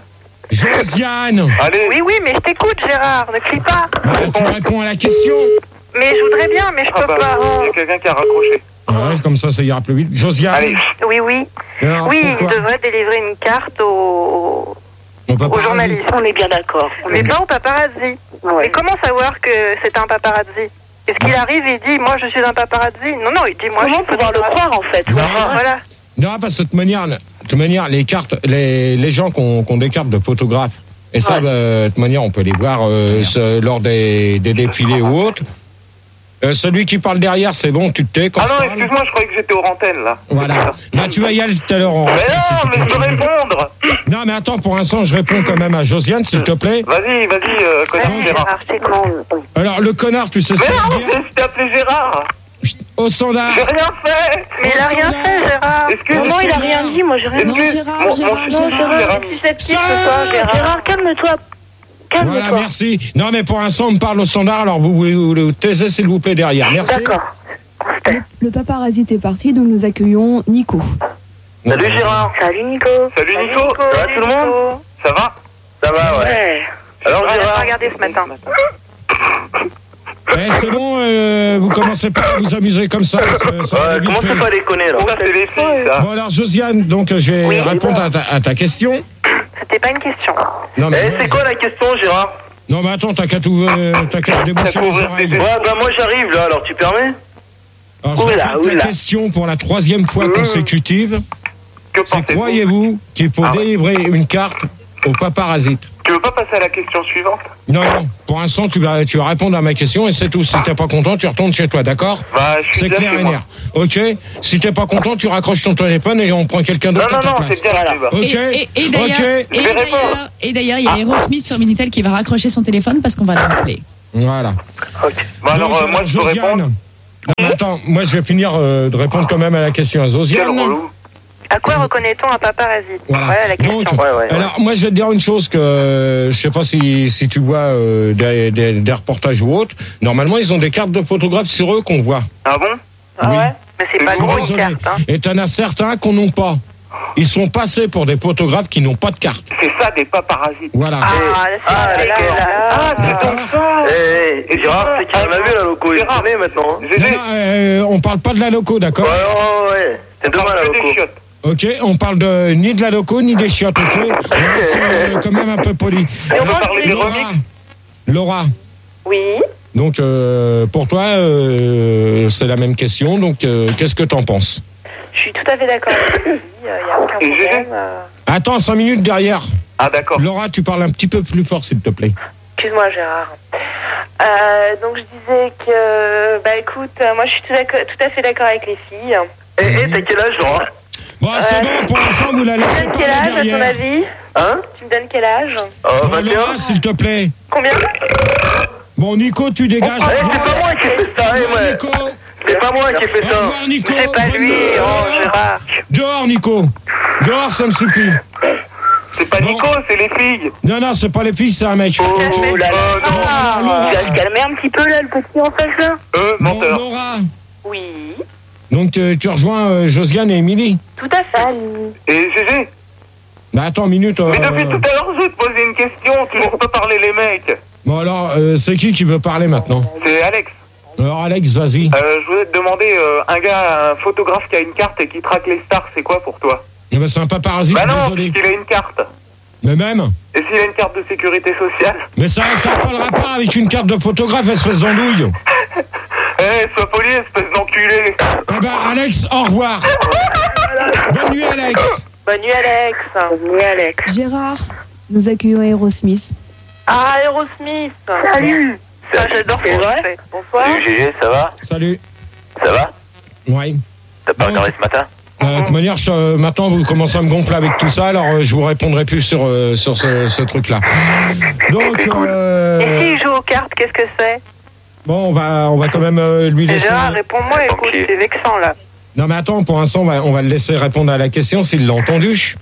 Speaker 1: Josiane.
Speaker 4: Allez.
Speaker 3: Oui, oui, mais je t'écoute, Gérard. Ne crie pas.
Speaker 1: Voilà, tu réponds à la question.
Speaker 3: Mais je voudrais bien, mais je
Speaker 4: Ah
Speaker 3: peux
Speaker 4: bah,
Speaker 3: pas.
Speaker 4: il y a quelqu'un qui a raccroché.
Speaker 1: Ouais, comme ça, ça ira plus vite. Josiane.
Speaker 4: Allez.
Speaker 3: Oui, oui.
Speaker 1: Alors,
Speaker 3: Oui, il
Speaker 1: pourquoi
Speaker 3: devrait délivrer une carte aux,
Speaker 1: On peut
Speaker 3: aux
Speaker 1: pas
Speaker 3: journalistes.
Speaker 6: On est bien d'accord. On
Speaker 3: Mais
Speaker 6: est bien.
Speaker 3: pas aux paparazzi.
Speaker 6: Ouais.
Speaker 3: Mais comment savoir que c'est un paparazzi? Est-ce qu'il arrive et il dit, moi je suis un paparazzi? Non, non, il dit, moi je
Speaker 6: Comment
Speaker 3: suis
Speaker 6: pouvoir le
Speaker 3: photographe.
Speaker 6: croire en fait?
Speaker 1: Ouais.
Speaker 3: Voilà.
Speaker 1: Non, parce que de toute manière, de toute manière les cartes, les, les gens qui ont, qui ont des cartes de photographes, et ça,
Speaker 6: Ouais.
Speaker 1: bah, de toute manière, on peut les voir euh, ce- lors des, des défilés ou autres. Euh, celui qui parle derrière, c'est bon, tu te tais quand
Speaker 4: Ah
Speaker 1: je
Speaker 4: non,
Speaker 1: parle.
Speaker 4: excuse-moi, je croyais que j'étais aux antennes là.
Speaker 1: Voilà. Là, tu vas y aller tout à l'heure en
Speaker 4: Mais
Speaker 1: antenne, si
Speaker 4: non,
Speaker 1: tu
Speaker 4: mais je veux
Speaker 1: continues.
Speaker 4: répondre.
Speaker 1: Non, mais attends, pour l'instant, je réponds quand même à Josiane, s'il te plaît.
Speaker 4: Vas-y, vas-y, euh, connard
Speaker 3: Vas-y,
Speaker 4: Gérard.
Speaker 3: Gérard, je t'écoute.
Speaker 1: Alors, le connard, tu sais ce
Speaker 4: Mais
Speaker 1: qu'il
Speaker 4: non,
Speaker 1: veut dire
Speaker 4: je t'ai appelé Gérard.
Speaker 1: Au standard.
Speaker 4: J'ai rien fait.
Speaker 3: Mais il a rien fait, Gérard.
Speaker 4: Excuse-moi.
Speaker 6: Non, il a rien dit, moi j'ai rien
Speaker 7: Non,
Speaker 6: dit.
Speaker 4: Excuse-
Speaker 7: Gérard,
Speaker 4: mon-
Speaker 7: Gérard,
Speaker 4: mon-
Speaker 6: Non,
Speaker 7: Gérard.
Speaker 6: Gérard,
Speaker 4: Gérard.
Speaker 6: je suis susceptible ce soir, Gérard. Gérard, calme-toi. Calme-toi.
Speaker 1: Voilà, merci. Non, mais pour l'instant, on me parle au standard, alors vous vous, vous taisez, s'il vous plaît, derrière. Merci.
Speaker 6: D'accord.
Speaker 7: Le, le paparazzi est parti, donc nous accueillons Nico.
Speaker 8: Salut Gérard.
Speaker 6: Salut Nico.
Speaker 4: Salut Nico.
Speaker 8: Ça va tout le monde?
Speaker 4: Ça va?
Speaker 8: Ça va, ouais.
Speaker 6: Ouais.
Speaker 8: Alors
Speaker 3: On a
Speaker 8: Gérard,
Speaker 3: pas regardé ce matin.
Speaker 1: Eh, c'est bon, euh, vous commencez pas à vous amuser comme ça. ça, ça va
Speaker 8: ouais,
Speaker 1: vite
Speaker 8: comment
Speaker 1: fait.
Speaker 8: tu pas déconner là?
Speaker 4: Ça, c'est les filles, ça.
Speaker 1: Bon, alors, Josiane, donc, je vais
Speaker 3: Oui,
Speaker 1: répondre à ta, à ta question.
Speaker 3: C'était pas une question.
Speaker 1: Non,
Speaker 8: Eh,
Speaker 1: mais,
Speaker 8: c'est quoi la question Gérard?
Speaker 1: non, mais attends, t'as qu'à tout, euh, t'as qu'à déboucher
Speaker 4: T'as qu'à
Speaker 1: les
Speaker 4: ouvrir
Speaker 1: oreilles.
Speaker 4: tes-
Speaker 8: Ouais, bah moi j'arrive là, alors tu permets?
Speaker 1: Alors, je
Speaker 6: Oula,
Speaker 1: répète la
Speaker 6: oula.
Speaker 1: question pour la troisième fois consécutive.
Speaker 4: Que
Speaker 1: C'est
Speaker 4: pensez-vous?
Speaker 1: croyez-vous qu'il faut
Speaker 4: Ah ouais.
Speaker 1: délivrer une carte aux paparasites.
Speaker 4: Tu veux pas passer à la question suivante?
Speaker 1: Non, non, pour l'instant, tu vas, tu vas répondre à ma question et c'est tout. Si t'es pas content, tu retournes chez toi, d'accord?
Speaker 4: Bah, je suis
Speaker 1: C'est
Speaker 4: bien
Speaker 1: clair
Speaker 4: chez
Speaker 1: et
Speaker 4: moi.
Speaker 1: net. Ok? Si t'es pas content, tu raccroches ton téléphone et on prend quelqu'un d'autre
Speaker 4: Non,
Speaker 1: à
Speaker 4: non,
Speaker 1: ta
Speaker 4: non,
Speaker 1: place.
Speaker 4: c'est bien là.
Speaker 1: Ok?
Speaker 5: Et, et, et d'ailleurs,
Speaker 1: Ok.
Speaker 5: et
Speaker 4: Je vais
Speaker 5: d'ailleurs,
Speaker 4: répondre.
Speaker 5: et d'ailleurs, il y a Aerosmith sur Minitel qui va raccrocher son téléphone parce qu'on va le rappeler.
Speaker 1: Voilà.
Speaker 4: Ok. Bon, alors,
Speaker 1: Donc,
Speaker 4: euh, moi, je peux
Speaker 1: Josiane.
Speaker 4: répondre.
Speaker 1: Non, mais attends, moi je vais finir euh, de répondre quand même à la question à
Speaker 4: Quel
Speaker 1: Josiane.
Speaker 4: relou.
Speaker 3: À quoi reconnaît-on un paparasite?
Speaker 1: Voilà.
Speaker 3: Voilà la question.
Speaker 1: Donc,
Speaker 8: Ouais, ouais, ouais.
Speaker 1: alors moi je vais te dire une chose que euh, je sais pas si, si tu vois euh, des, des, des reportages ou autres. Normalement ils ont des cartes de photographes sur eux qu'on voit.
Speaker 4: Ah bon?
Speaker 3: Ah
Speaker 1: Oui.
Speaker 3: ouais? Mais c'est pas
Speaker 4: Je suis
Speaker 3: gros une
Speaker 1: Désolé.
Speaker 3: carte. Hein.
Speaker 1: Et t'en as certains qu'on n'ont pas. Ils sont passés pour des photographes qui n'ont pas de carte.
Speaker 4: C'est ça, des paparasites.
Speaker 1: Voilà.
Speaker 3: Ah, là, c'est
Speaker 8: Ah,
Speaker 3: pas
Speaker 8: d'accord.
Speaker 3: là.
Speaker 4: Ah, c'est donc ça.
Speaker 8: Eh,
Speaker 4: Et
Speaker 8: Gérard,
Speaker 4: toi,
Speaker 8: c'est qu'il en a vu la loco, il
Speaker 4: Gérard.
Speaker 8: connaît maintenant. hein.
Speaker 1: Non,
Speaker 4: Gégé,
Speaker 1: non, euh, on parle pas de la loco, d'accord?
Speaker 8: Ouais, ouais, ouais. C'est
Speaker 4: on
Speaker 8: demain
Speaker 4: parle
Speaker 8: la
Speaker 4: que des
Speaker 8: loco.
Speaker 4: chiottes.
Speaker 1: Ok, on parle de ni de la loco ni des chiottes, ok? On reste euh, quand même un peu poli.
Speaker 4: Et on
Speaker 1: Alors,
Speaker 4: va parler des
Speaker 1: Laura,
Speaker 4: remixes.
Speaker 1: Laura,
Speaker 3: Oui.
Speaker 1: donc euh, pour toi, euh, c'est la même question. Donc, euh, qu'est-ce que t'en penses?
Speaker 3: Je suis tout à fait d'accord avec lui. Il n'y a aucun
Speaker 4: Et Gégé
Speaker 3: problème. euh.
Speaker 1: Attends, cinq minutes derrière.
Speaker 4: Ah, d'accord.
Speaker 1: Laura, tu parles un petit peu plus fort, s'il te plaît.
Speaker 3: Excuse-moi, Gérard. Euh, donc, je disais que, bah écoute, euh, moi je suis tout, d'accord- tout à fait d'accord avec les filles.
Speaker 8: Eh, eh, t'as quel âge, Laura?
Speaker 1: Bon, c'est
Speaker 3: Euh,
Speaker 1: bon, pour l'instant, vous la
Speaker 3: Tu me
Speaker 1: laissez
Speaker 3: donnes quel
Speaker 1: parler
Speaker 3: âge, à ton
Speaker 1: derrière.
Speaker 3: avis?
Speaker 8: Hein?
Speaker 3: Tu me donnes quel âge?
Speaker 8: Oh,
Speaker 1: Bon,
Speaker 8: vingt et
Speaker 1: Laura,
Speaker 8: un.
Speaker 1: s'il te plaît.
Speaker 3: Combien?
Speaker 1: Bon, Nico, tu dégages.
Speaker 8: Eh, c'est pas moi qui ai fait ça,
Speaker 1: Au
Speaker 8: eh,
Speaker 1: revoir,
Speaker 8: ouais.
Speaker 1: Nico.
Speaker 8: C'est pas moi qui ai fait
Speaker 1: Au
Speaker 8: ça.
Speaker 1: revoir, Nico.
Speaker 3: C'est pas lui,
Speaker 1: Bonne-
Speaker 3: oh Gérard.
Speaker 1: Dehors, Nico. Dehors, ça me suffit.
Speaker 4: C'est pas
Speaker 1: Bon.
Speaker 4: Nico, c'est les filles.
Speaker 1: Non, non, c'est pas les filles, c'est un mec.
Speaker 8: Oh là là.
Speaker 4: Euh, non.
Speaker 3: Ah,
Speaker 1: Laura.
Speaker 6: Tu vas se calmer un petit peu là, le petit en face là.
Speaker 4: Euh,
Speaker 1: Bon,
Speaker 4: menteur.
Speaker 1: Laura.
Speaker 3: Oui,
Speaker 1: Donc, euh, tu rejoins euh, Josiane et Émilie.
Speaker 3: tout à fait.
Speaker 4: Et Gégé,
Speaker 1: Bah, attends, une minute. euh,
Speaker 4: mais depuis tout à l'heure, je vais te poser une question. Tu ne peux parler les mecs.
Speaker 1: Bon, alors, euh, c'est qui qui veut parler maintenant?
Speaker 4: C'est Alex.
Speaker 1: Alors, Alex, vas-y.
Speaker 4: Euh, je voulais te demander, euh, un gars, un photographe qui a une carte et qui traque les stars, c'est quoi pour toi?
Speaker 1: Eh ben, c'est un paparazzi,
Speaker 4: Bah non,
Speaker 1: désolé.
Speaker 4: puisqu'il a une carte.
Speaker 1: Mais même.
Speaker 4: Et s'il a une carte de sécurité sociale?
Speaker 1: Mais ça n'a pas le rapport avec une carte de photographe, espèce d'andouille.
Speaker 4: Eh, sois poli, espèce d'enculé.
Speaker 1: Eh ben, Alex, au revoir. Bonne nuit, Alex.
Speaker 3: Bonne nuit, Alex.
Speaker 6: Bonne nuit, Alex.
Speaker 7: Gérard, nous accueillons Aerosmith.
Speaker 3: Ah, Aerosmith.
Speaker 6: Salut.
Speaker 3: Ah, j'adore
Speaker 6: C'est
Speaker 3: ce
Speaker 6: vrai
Speaker 3: qu'il fait. Bonsoir.
Speaker 8: Salut Gégé, ça va?
Speaker 1: Salut.
Speaker 8: Ça va?
Speaker 1: Ouais.
Speaker 8: T'as pas
Speaker 1: Non.
Speaker 8: regardé ce matin?
Speaker 1: Euh, de toute manière, je, euh, maintenant, vous commencez à me gonfler avec tout ça, alors euh, je vous répondrai plus sur, euh, sur ce, ce truc-là. Donc, euh,
Speaker 3: Et s'il joue aux cartes, qu'est-ce que c'est?
Speaker 1: bon, on va, on va quand même euh, lui laisser...
Speaker 3: Gérard, réponds-moi, écoute,
Speaker 8: Ok.
Speaker 3: c'est vexant là.
Speaker 1: Non, mais attends, pour l'instant, on va, on va le laisser répondre à la question s'il l'a entendu.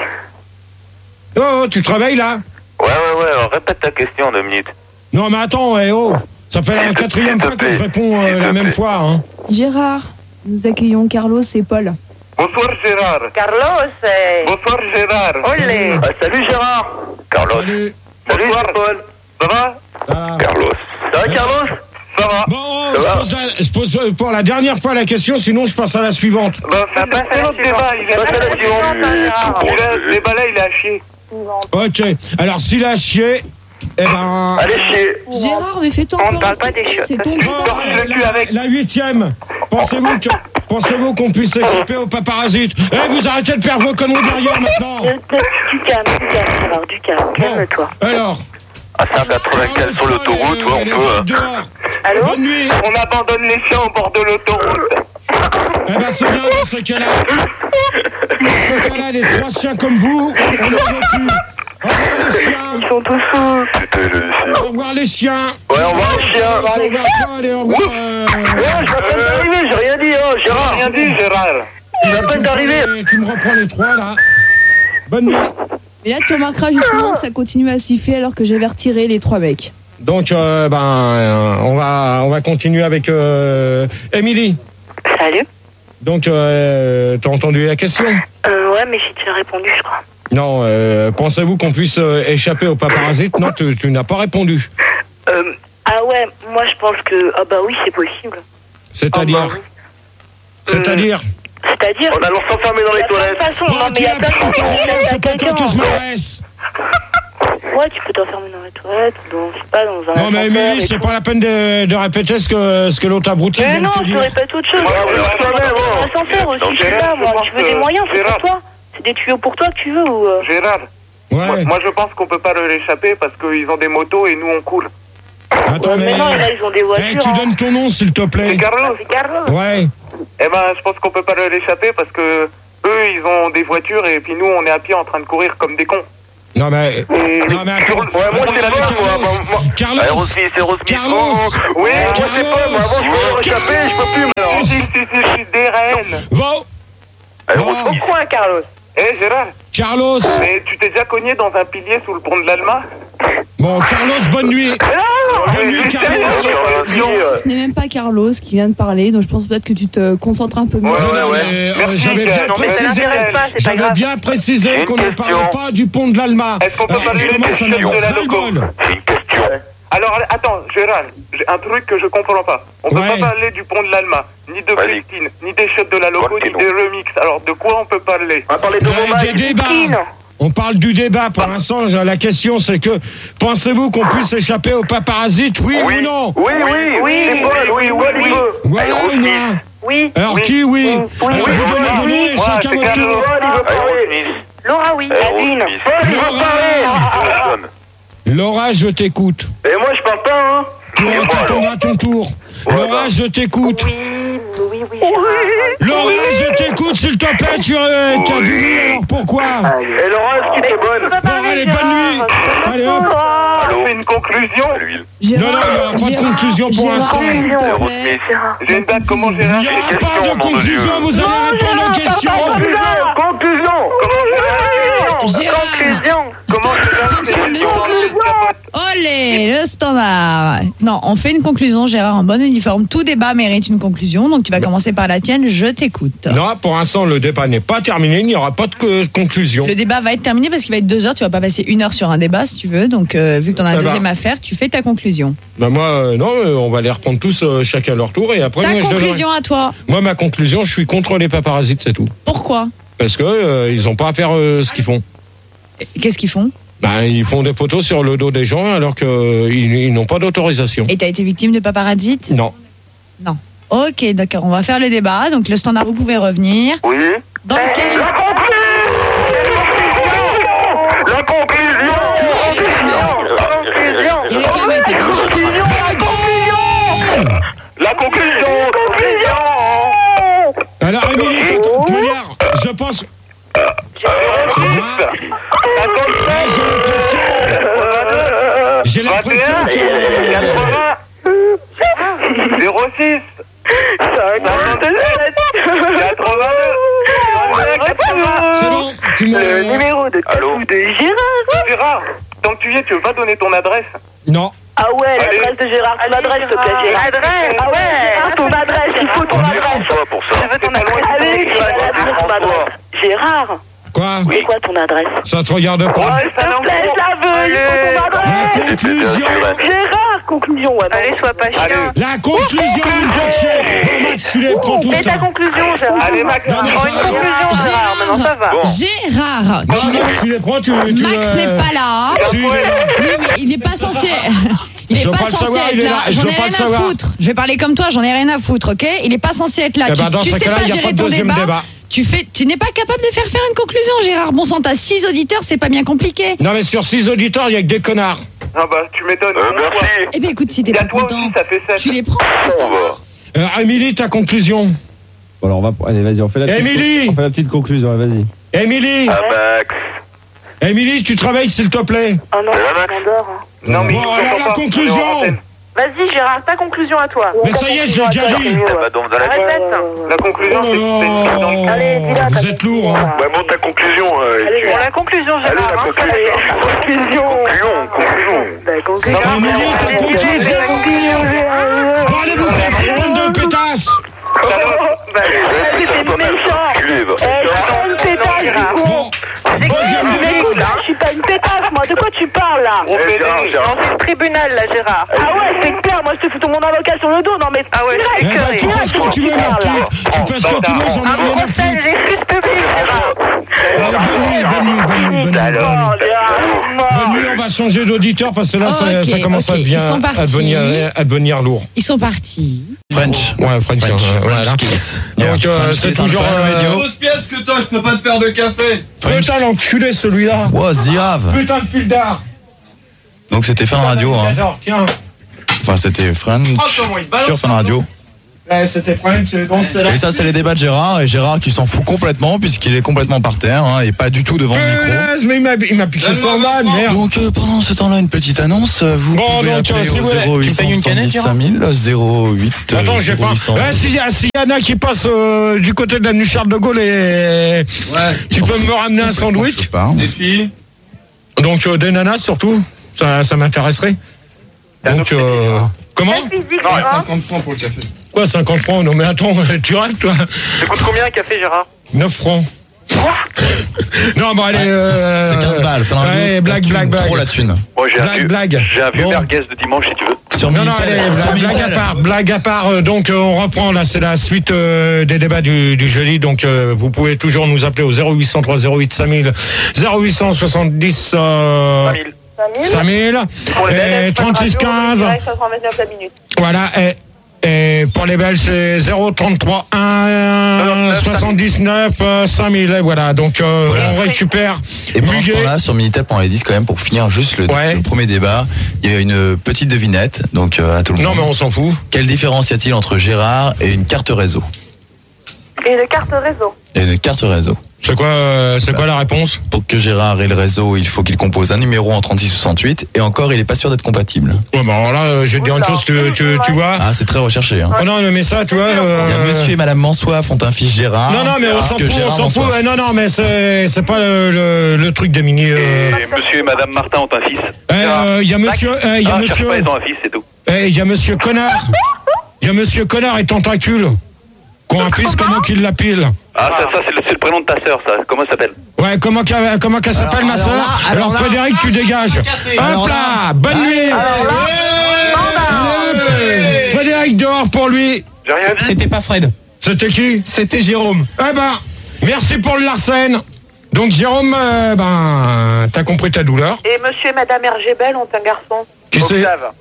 Speaker 1: Oh, oh, tu te réveilles, là?
Speaker 8: Ouais, ouais, ouais, alors répète ta question en deux minutes.
Speaker 1: Non, mais attends, eh, oh, ça fait la quatrième
Speaker 8: S'il te
Speaker 1: fois que je
Speaker 8: plaît.
Speaker 1: réponds euh,
Speaker 8: S'il te
Speaker 1: la même
Speaker 8: plaît.
Speaker 1: fois, hein.
Speaker 7: Gérard, nous accueillons Carlos et Paul.
Speaker 4: Bonsoir Gérard.
Speaker 3: Carlos, eh.
Speaker 4: Bonsoir Gérard.
Speaker 3: Olé.
Speaker 8: Ah, salut Gérard. Carlos.
Speaker 1: Salut.
Speaker 8: Salut,
Speaker 4: Bonsoir.
Speaker 8: c'est Paul.
Speaker 4: Ça va?
Speaker 1: Ah.
Speaker 8: Carlos. Ça va, Carlos?
Speaker 4: Ça va?
Speaker 1: Bon, oh,
Speaker 8: Ça
Speaker 1: je
Speaker 8: va
Speaker 1: pose, la- je pose euh, pour la dernière fois la question, sinon je passe à la suivante.
Speaker 4: Bah, fais
Speaker 3: passe à la
Speaker 4: notre
Speaker 3: suivante.
Speaker 4: débat, il est
Speaker 8: Passe à la suivante.
Speaker 3: Gérard.
Speaker 4: Il a- Ce débat-là, il est à chier.
Speaker 1: Ok, alors s'il a chié, eh ben...
Speaker 8: Allez, chier.
Speaker 7: Gérard, mais fais-toi
Speaker 3: On
Speaker 7: un peu
Speaker 3: parle pas
Speaker 7: respecter,
Speaker 3: des chiottes.
Speaker 7: c'est ton
Speaker 1: Oh,
Speaker 7: gars.
Speaker 4: torche le
Speaker 1: la-
Speaker 4: cul avec.
Speaker 1: La huitième, pensez-vous que... Pensez-vous qu'on puisse échapper aux paparasites? Eh, vous arrêtez de faire vos conneries derrière maintenant.
Speaker 6: Du calme, du calme, Gérard, du calme.
Speaker 1: Bon,
Speaker 6: Calme-toi.
Speaker 1: alors...
Speaker 8: À cent quatre-vingt-quinze sur l'autoroute, ouais, on
Speaker 1: les
Speaker 8: peut.
Speaker 1: autres
Speaker 8: hein.
Speaker 1: dehors.
Speaker 3: Allô?
Speaker 1: Bonne nuit.
Speaker 4: On abandonne les chiens au bord de l'autoroute.
Speaker 1: Eh ben c'est bien dans ce cas-là. Dans ce cas-là, les trois chiens comme vous, on ne veut plus. Au revoir les chiens.
Speaker 6: Ils sont tous fous.
Speaker 8: Putain, je le sais.
Speaker 1: Au revoir les chiens.
Speaker 8: Ouais, au revoir les chiens.
Speaker 1: Au revoir toi, allez, au revoir. euh,
Speaker 8: Ouais, je viens d'arriver, j'ai rien dit, hein, Gérard.
Speaker 4: Rien dit Gérard.
Speaker 8: Je viens
Speaker 1: tu
Speaker 8: peine
Speaker 1: me
Speaker 8: d'arriver.
Speaker 1: prends les- Tu me reprends les trois là. Bonne nuit.
Speaker 7: Et là, tu remarqueras justement que ça continue à siffler alors que j'avais retiré les trois mecs.
Speaker 1: Donc euh, ben euh, on va on va continuer avec euh, Émilie.
Speaker 6: Salut.
Speaker 1: Donc euh, t'as entendu la question?
Speaker 6: Euh, ouais, mais j'ai déjà répondu, je crois.
Speaker 1: Non, euh, pensez-vous qu'on puisse euh, échapper aux paparasites? Non, tu, tu n'as pas répondu.
Speaker 6: Euh, ah ouais, moi je pense que... Ah bah oui, c'est possible.
Speaker 1: C'est-à-dire?
Speaker 6: Ah bah oui.
Speaker 1: C'est-à-dire?
Speaker 6: C'est-à-dire...
Speaker 8: On allons s'enfermer dans les
Speaker 6: Il y a plein de
Speaker 8: toilettes.
Speaker 6: façons,
Speaker 1: Bon,
Speaker 6: non mais
Speaker 1: tu
Speaker 6: il y a
Speaker 1: as
Speaker 6: plein de
Speaker 1: fait
Speaker 6: façons.
Speaker 1: ton
Speaker 6: Il y a
Speaker 1: rôle, c'est pas toi
Speaker 6: quelqu'un,
Speaker 1: que je
Speaker 6: en fait.
Speaker 1: m'adresse.
Speaker 6: Ouais, tu peux t'enfermer dans les toilettes, dans, je sais pas, dans un
Speaker 1: Non, mais
Speaker 6: ascenseur
Speaker 1: Émilie,
Speaker 6: et
Speaker 1: c'est
Speaker 6: tout.
Speaker 1: pas la peine de, de répéter ce que, ce que l'autre abruti
Speaker 6: Mais
Speaker 1: vient de
Speaker 6: non,
Speaker 1: te
Speaker 6: je te
Speaker 1: dire.
Speaker 6: répète autre chose.
Speaker 8: Ouais, ouais, ouais,
Speaker 6: Tu vas
Speaker 8: ouais,
Speaker 6: dans
Speaker 8: ouais.
Speaker 6: un ascenseur
Speaker 4: Donc,
Speaker 6: aussi, je sais
Speaker 4: Gérard,
Speaker 6: pas, moi.
Speaker 4: je
Speaker 6: Tu veux
Speaker 4: pense
Speaker 6: des
Speaker 4: que-
Speaker 6: moyens, c'est
Speaker 4: Gérard.
Speaker 6: pour toi. C'est des tuyaux pour toi que tu veux ou... euh,
Speaker 4: Gérard,
Speaker 1: Ouais.
Speaker 4: Moi, moi, je pense qu'on peut pas leur échapper parce qu'ils ont des motos et nous on coule.
Speaker 1: Attends, mais...
Speaker 6: Mais non, là, ils ont des voitures.
Speaker 1: Eh, tu
Speaker 6: hein.
Speaker 1: donnes ton nom, s'il te plaît.
Speaker 4: C'est Carlos.
Speaker 6: C'est Carlos.
Speaker 1: Ouais.
Speaker 4: Eh ben, je pense qu'on peut pas leur échapper parce que eux, ils ont des voitures et puis nous, on est à pied en train de courir comme des cons.
Speaker 1: Non, mais...
Speaker 4: Et
Speaker 1: Non, mais attends.
Speaker 4: Ouais, moi, c'est la
Speaker 1: Attends,
Speaker 4: bonne, moi, moi, moi.
Speaker 1: Carlos.
Speaker 8: Aerosmith, Aerosmith.
Speaker 1: Carlos.
Speaker 4: Oui, moi,
Speaker 1: Carlos.
Speaker 4: c'est pas, moi, avant, je peux leur échapper, je peux plus, maintenant. Si, si, si, je suis des reines.
Speaker 1: Va.
Speaker 8: Aerosmith.
Speaker 3: Pourquoi, Carlos?
Speaker 4: Eh, Gérard,
Speaker 1: Carlos.
Speaker 4: mais tu t'es déjà cogné dans un pilier sous le pont de l'Alma?
Speaker 1: Bon, Carlos, bonne nuit. Bonne nuit, Carlos.
Speaker 7: Ce n'est même pas Carlos qui vient de parler, donc je pense peut-être que tu te concentres un peu mieux.
Speaker 4: Ouais, ouais, ouais.
Speaker 1: Mais, euh,
Speaker 4: Merci,
Speaker 1: J'avais bien
Speaker 4: non, mais ça
Speaker 1: précisé,
Speaker 3: l'intéresse pas, c'est pas
Speaker 1: j'avais
Speaker 3: grave.
Speaker 1: bien précisé
Speaker 8: J'ai une
Speaker 1: qu'on ne
Speaker 8: question.
Speaker 1: parlait pas du pont de l'Alma.
Speaker 4: Est-ce qu'on peut
Speaker 1: Alors,
Speaker 4: parler
Speaker 1: je
Speaker 4: des
Speaker 1: commence à
Speaker 4: questions
Speaker 1: avoir
Speaker 4: de la
Speaker 1: ras-le-bol.
Speaker 4: loco?
Speaker 8: C'est une question.
Speaker 4: Alors, attends, Gérard, j'ai un truc que je comprends pas. On peut
Speaker 1: Ouais.
Speaker 4: pas parler du pont de l'Alma, ni de
Speaker 8: Vas-y.
Speaker 4: Christine, ni des shots de la loco, ni
Speaker 8: Continue.
Speaker 4: des remix. Alors, de quoi on peut parler?
Speaker 8: On va parler de
Speaker 1: Des, des débats. On parle du débat. Pour l'instant, j'ai- la question c'est que pensez-vous qu'on puisse échapper aux paparasites, oui, ou non?
Speaker 8: Oui, oui, oui. C'est Paul, oui, oui, oui.
Speaker 1: Voilà ou non?
Speaker 3: Oui.
Speaker 1: Alors
Speaker 4: Oui.
Speaker 1: qui oui,
Speaker 4: Oui.
Speaker 1: Alors
Speaker 4: Oui.
Speaker 1: vous donnez vos noms et
Speaker 4: Ouais,
Speaker 1: chacun
Speaker 4: c'est
Speaker 1: votre
Speaker 4: Carlos.
Speaker 1: tour.
Speaker 8: Aerosmith.
Speaker 3: Laura, oui.
Speaker 8: Aerosmith.
Speaker 1: Laura,
Speaker 8: Johnson.
Speaker 1: Laura, je t'écoute.
Speaker 8: Et moi, je parle pas, hein.
Speaker 1: Tu attendras ton tour.
Speaker 8: Ouais,
Speaker 1: Laura,
Speaker 8: bah.
Speaker 1: je t'écoute.
Speaker 3: Oui, oui, oui. Gérard.
Speaker 1: Laura, je t'écoute, s'il te plaît. Tu euh, as du nez, alors pourquoi?
Speaker 8: Et Laura, est-ce que t'es bonne?
Speaker 1: Bon, allez, bonne nuit. Allez, hop.
Speaker 4: On fait une conclusion.
Speaker 8: L'huile.
Speaker 7: Gérard,
Speaker 1: Non, non, il n'y aura pas de
Speaker 7: Gérard,
Speaker 1: conclusion pour
Speaker 7: Gérard,
Speaker 1: l'instant.
Speaker 7: s'il te plaît.
Speaker 8: Aerosmith.
Speaker 4: J'ai une date, comment
Speaker 1: Il
Speaker 4: Gérard?
Speaker 1: n'y aura
Speaker 8: questions,
Speaker 1: pas de
Speaker 8: nom de
Speaker 1: conclusion,
Speaker 8: Dieu.
Speaker 1: vous allez répondre aux questions.
Speaker 4: Conclusion. Comment Gérard?
Speaker 7: Gérard,
Speaker 3: Conclusion.
Speaker 4: Comment
Speaker 7: Stop,
Speaker 4: Gérard?
Speaker 7: stop, stop, le
Speaker 4: C'est
Speaker 7: standard. Olé, le standard. Non, on fait une conclusion, Gérard, en bon uniforme. Tout débat mérite une conclusion, donc tu vas commencer par la tienne, je t'écoute.
Speaker 1: Non, pour l'instant, le débat n'est pas terminé. Il n'y aura pas de co- conclusion.
Speaker 7: Le débat va être terminé parce qu'il va être deux heures, tu vas pas passer une heure sur un débat si tu veux, donc euh, vu que tu en as un
Speaker 1: Eh ben.
Speaker 7: deuxième à faire, tu fais ta conclusion.
Speaker 1: Bah moi, euh, non, euh, on va les reprendre tous euh, chacun leur tour et après,
Speaker 7: Ta
Speaker 1: moi, je donnerai-
Speaker 7: conclusion à toi,
Speaker 1: Moi, ma conclusion, je suis contre les paparasites, c'est tout.
Speaker 7: pourquoi?
Speaker 1: Parce que euh, ils n'ont pas à faire euh, ce qu'ils font.
Speaker 7: Qu'est-ce qu'ils font?
Speaker 1: Ben, ils font des photos sur le dos des gens alors qu'ils ils, n'ont pas d'autorisation.
Speaker 7: Et t'as été victime de paparazzi?
Speaker 1: Non.
Speaker 7: Non. Ok, d'accord, on va faire le débat, donc le standard, vous pouvez revenir.
Speaker 8: Oui.
Speaker 7: Dans lequel...
Speaker 8: La conclusion.
Speaker 7: Il réclamait tes biches.
Speaker 8: La conclusion.
Speaker 1: Alors, Émilie, de toute manière, je pense... C'est bien. Ouais, j'ai l'impression... J'ai l'impression que...
Speaker 4: zéro six.
Speaker 1: C'est bon, tu me...
Speaker 6: Le numéro de
Speaker 8: Allô?
Speaker 6: de Gérard.
Speaker 4: Gérard, tant que tu y es, tu veux pas donner ton adresse?
Speaker 1: Non.
Speaker 6: Ah ouais,
Speaker 4: Allez.
Speaker 6: l'adresse de Gérard. Ton adresse, s'il te plaît, Gérard.
Speaker 3: Adresse.
Speaker 6: Ah ouais, Gérard, ton adresse, il faut ton adresse.
Speaker 8: François pour ça.
Speaker 6: Je veux ton adresse. Allez, Gérard, donne ton adresse. Gérard,
Speaker 1: Quoi?
Speaker 6: c'est quoi ton adresse?
Speaker 1: Ça te regarde pas.
Speaker 6: S'il te plaît, je la veux, il faut ton
Speaker 1: La
Speaker 6: adresse.
Speaker 1: conclusion...
Speaker 6: Gérard, conclusion, ouais. non.
Speaker 3: Allez, sois pas
Speaker 4: Allez.
Speaker 3: chiant.
Speaker 1: La conclusion, vous me faites chier. Bon, Max, tu les prends tous
Speaker 3: Et ta
Speaker 1: là.
Speaker 3: conclusion, Gérard.
Speaker 4: Allez, Max.
Speaker 1: Non, mais
Speaker 3: Prends
Speaker 1: ça
Speaker 3: une
Speaker 1: va.
Speaker 3: conclusion, Gérard. Maintenant, ça va.
Speaker 8: Bon.
Speaker 7: Gérard,
Speaker 1: Non,
Speaker 7: tu n'es-
Speaker 1: Max, tu les prends, tu... tu
Speaker 7: Max
Speaker 1: euh,
Speaker 7: n'est pas là.
Speaker 1: Si, il est là.
Speaker 7: Oui, mais il n'est pas censé. Il
Speaker 1: Je
Speaker 7: est
Speaker 1: veux
Speaker 7: pas
Speaker 1: pas le
Speaker 7: censé
Speaker 1: savoir,
Speaker 7: être
Speaker 1: il est
Speaker 7: là.
Speaker 1: là. Je
Speaker 7: J'en
Speaker 1: veux
Speaker 7: ai
Speaker 1: pas
Speaker 7: rien
Speaker 1: le
Speaker 7: à
Speaker 1: savoir.
Speaker 7: foutre. Je vais parler comme toi, j'en ai rien à foutre, ok? Il est pas censé être là.
Speaker 1: Eh
Speaker 7: tu
Speaker 1: ben, dans
Speaker 7: tu
Speaker 1: ce
Speaker 7: sais
Speaker 1: cas-là,
Speaker 7: pas
Speaker 1: il y a
Speaker 7: gérer
Speaker 1: pas de
Speaker 7: ton
Speaker 1: deuxième
Speaker 7: débat.
Speaker 1: débat.
Speaker 7: Tu fais, tu n'es pas capable de faire faire une conclusion, Gérard. Bon sang, t'as six auditeurs, c'est pas bien compliqué.
Speaker 1: Non, mais sur six auditeurs, il y a que des connards.
Speaker 4: Ah bah, tu m'étonnes.
Speaker 8: Euh, merci.
Speaker 7: Eh bien, écoute, si t'es
Speaker 4: Et à
Speaker 7: pas
Speaker 4: toi
Speaker 7: content,
Speaker 4: aussi, ça fait sept.
Speaker 7: tu les prends.
Speaker 8: Bon, bah.
Speaker 1: Euh, Émilie, ta conclusion.
Speaker 9: Bon, alors on va. Allez, vas-y, on fait la petite.
Speaker 1: Émilie
Speaker 9: On fait la petite conclusion, allez, vas-y.
Speaker 1: Émilie
Speaker 8: Ah, Max.
Speaker 1: Émilie, tu travailles, s'il te plaît.
Speaker 6: Oh non,
Speaker 8: Ça va,
Speaker 6: je
Speaker 8: Max
Speaker 6: m'endors. hein.
Speaker 4: Non, mais
Speaker 1: Bon,
Speaker 4: ils nous
Speaker 1: alors,
Speaker 4: entendent
Speaker 1: la
Speaker 4: pas.
Speaker 1: conclusion.
Speaker 4: On est en antenne.
Speaker 3: Vas-y, Gérard, ta conclusion à toi.
Speaker 1: Mais ça y est, je l'ai déjà dit.
Speaker 8: Eh bah, donc, dans la
Speaker 3: Répète.
Speaker 4: La conclusion,
Speaker 1: Oh
Speaker 4: c'est c'est une prise dans le
Speaker 1: non.
Speaker 6: Allez, dis-la,
Speaker 1: Vous
Speaker 6: ta
Speaker 1: êtes lourd, hein.
Speaker 8: Ouais, bon, ta conclusion. euh,
Speaker 6: Allez,
Speaker 8: tu-
Speaker 3: Bon, la conclusion,
Speaker 8: Allez,
Speaker 3: Gérard.
Speaker 8: la
Speaker 3: hein,
Speaker 8: conclusion.
Speaker 6: Conclusion.
Speaker 8: Conclusion, conclusion.
Speaker 6: La conclusion.
Speaker 1: Non, Émilie, ta conclusion. Bon, allez vous faire foutre, bande de pétasses.
Speaker 6: C'était méchant.
Speaker 8: Enculé, va.
Speaker 6: Eh, je suis pas une pétasse, du coup.
Speaker 1: Bon, deuxième
Speaker 6: Mais
Speaker 1: débat.
Speaker 6: écoute, je suis pas une pétasse, moi. De quoi tu parles, là?
Speaker 4: On
Speaker 8: Eh,
Speaker 4: fait
Speaker 8: Gérard,
Speaker 4: des...
Speaker 8: Gérard.
Speaker 3: Non, c'est le tribunal, là, Gérard.
Speaker 6: Ah ouais, c'est clair. Moi, je te fous mon avocat sur le dos. Non, mais...
Speaker 3: Ah ouais,
Speaker 1: Eh
Speaker 3: c'est
Speaker 1: ben,
Speaker 3: carré.
Speaker 1: tu passes quand tu veux, ma petite. Tu passes quand tu veux, j'en ai
Speaker 3: Un
Speaker 1: rien à
Speaker 3: procès,
Speaker 1: foutre.
Speaker 3: l'excuse publique, Gérard.
Speaker 1: Allez, bonne nuit, bonne nuit, bonne nuit, bonne nuit, bonne nuit.
Speaker 6: Oh, Gérard,
Speaker 1: Bonne nuit, on va changer d'auditeur parce que là, ça,
Speaker 7: Ok,
Speaker 1: ça commence
Speaker 7: ok,
Speaker 1: à, bien,
Speaker 7: ils sont
Speaker 1: à,
Speaker 7: partis.
Speaker 1: devenir, à devenir lourd.
Speaker 7: Ils sont partis.
Speaker 10: French.
Speaker 1: Ouais, French.
Speaker 10: French,
Speaker 1: euh, voilà.
Speaker 10: French kiss.
Speaker 1: Donc
Speaker 10: Yeah.
Speaker 1: euh,
Speaker 10: French
Speaker 1: c'est
Speaker 10: kiss on
Speaker 1: toujours.
Speaker 10: Fun
Speaker 1: Euh,
Speaker 10: Radio.
Speaker 11: Grosse pièce que toi, je peux pas te faire de café.
Speaker 1: Putain, l'enculé celui-là.
Speaker 10: Wow, Zirave.
Speaker 1: Putain de fil d'art.
Speaker 10: Donc c'était Fun Radio. Hein.
Speaker 1: J'adore, tiens.
Speaker 10: Enfin, c'était French
Speaker 1: Oh, comment il balance
Speaker 10: sur Fun Radio.
Speaker 1: Ouais, c'était French, donc c'est là.
Speaker 10: Et ça, c'est les débats de Gérard. Et Gérard qui s'en fout complètement puisqu'il est complètement par terre hein, et pas du tout devant le micro.
Speaker 1: Punaise, mais il m'a, il m'a piqué son âne, merde.
Speaker 10: Donc euh, pendant ce temps-là, une petite annonce. Vous
Speaker 1: Bon,
Speaker 10: pouvez
Speaker 1: donc,
Speaker 10: appeler
Speaker 1: si
Speaker 10: au
Speaker 1: vous voulez,
Speaker 10: zéro huit cent soixante-dix cinq mille, zéro huit.
Speaker 1: Attends, j'ai pas. Ouais, s'il y, a- s'il y en a qui passent euh, du côté de l'avenue Charles de Gaulle et.
Speaker 11: Ouais.
Speaker 1: Tu peux me ramener un sandwich.
Speaker 11: Des filles.
Speaker 1: Donc euh, des nanas surtout. Ça, ça m'intéresserait. Donc euh, comment
Speaker 11: Non, cinquante francs pour le café.
Speaker 1: Quoi cinquante francs? Non mais attends, tu rêves toi?
Speaker 4: Ça coûte combien un café, Gérard?
Speaker 1: neuf francs. Non bon allez. Euh,
Speaker 10: C'est quinze balles. Fun Radio,
Speaker 1: ouais, blague,
Speaker 10: la thune,
Speaker 1: blague, blague.
Speaker 10: Trop la thune.
Speaker 2: Moi, j'ai un
Speaker 1: Blague,
Speaker 2: vieux,
Speaker 1: blague.
Speaker 2: j'ai un vieux
Speaker 10: Bon.
Speaker 2: merguez de dimanche si tu veux.
Speaker 10: Sur
Speaker 1: Non, non,
Speaker 10: Minitel.
Speaker 1: allez,
Speaker 10: sur
Speaker 1: blague, blague à
Speaker 10: Minitel.
Speaker 1: part, blague à part. euh, Donc, euh, on reprend là, c'est la suite euh, des débats du, du jeudi. Donc, euh, vous pouvez toujours nous appeler au zéro huit cent trois zéro huit cinq mille, zéro huit cent soixante-dix euh,
Speaker 4: cinq mille.
Speaker 1: cinq mille,
Speaker 4: Pour les
Speaker 1: et
Speaker 4: Belges,
Speaker 1: trente-six quinze.
Speaker 3: Direct à trente-neuf la minute.
Speaker 1: Voilà. Et, et pour les Belges, c'est zéro trente-trois un soixante-dix-neuf euh, cinq mille. Et voilà. Donc, euh,
Speaker 10: Voilà.
Speaker 1: on récupère.
Speaker 10: Et pendant ce
Speaker 1: Muguet.
Speaker 10: temps-là, sur Minitel point dix quand même, pour finir juste le,
Speaker 1: Ouais.
Speaker 10: le premier débat, il y a une petite devinette, donc euh, à tout le
Speaker 1: Non,
Speaker 10: monde.
Speaker 1: mais on s'en fout.
Speaker 10: Quelle différence y a-t-il entre Gérard et une carte réseau?
Speaker 3: Et de carte réseau.
Speaker 10: Et une carte réseau.
Speaker 1: C'est quoi, euh, c'est quoi la réponse?
Speaker 10: Pour que Gérard ait le réseau, il faut qu'il compose un numéro en trente-six soixante-huit, et encore, il est pas sûr d'être compatible.
Speaker 1: Ouais, bah alors là, euh, je vais te dire une chose, tu, tu, tu vois.
Speaker 10: Ah, c'est très recherché. Hein.
Speaker 1: Oh non, mais ça, tu vois. euh,
Speaker 10: Il y a monsieur et madame Mansoif ont un fils Gérard.
Speaker 1: Non, non, mais on
Speaker 10: parce
Speaker 1: s'en
Speaker 10: que
Speaker 1: fout, on
Speaker 10: Gérard
Speaker 1: s'en fout.
Speaker 10: Mansoif.
Speaker 1: Ouais, non, non, mais c'est, c'est pas le, le, le truc des mini. euh.
Speaker 2: Et monsieur et madame Martin ont un fils.
Speaker 1: Eh, euh, Il y a monsieur. eh, Il y a
Speaker 2: Ah, cherche
Speaker 1: monsieur.
Speaker 2: pas, ils ont un fils, c'est tout.
Speaker 1: eh, Il y a monsieur Connard. Il y a monsieur Connard et Tentacule. Qui ont un fils, comment qu'il l'appelle?
Speaker 2: Ah, ça, ça c'est, le, c'est le prénom de ta sœur, ça. Comment ça s'appelle?
Speaker 1: Ouais, comment qu'elle, comment qu'elle s'appelle, ma
Speaker 10: alors
Speaker 1: soeur?
Speaker 10: là,
Speaker 1: Alors,
Speaker 10: alors là-
Speaker 1: Frédéric, tu dégages.
Speaker 10: Alors
Speaker 1: Hop
Speaker 10: là-
Speaker 1: là, bonne nuit. Frédéric, dehors pour lui.
Speaker 2: J'ai rien dit.
Speaker 12: C'était pas Fred,
Speaker 1: C'était qui?
Speaker 12: c'était Jérôme.
Speaker 1: Eh ben, merci pour le Larsen. Donc, Jérôme, euh, ben, t'as compris ta douleur.
Speaker 3: Et monsieur et madame Hergébel ont un garçon.
Speaker 1: Qui c'est?
Speaker 4: Octave.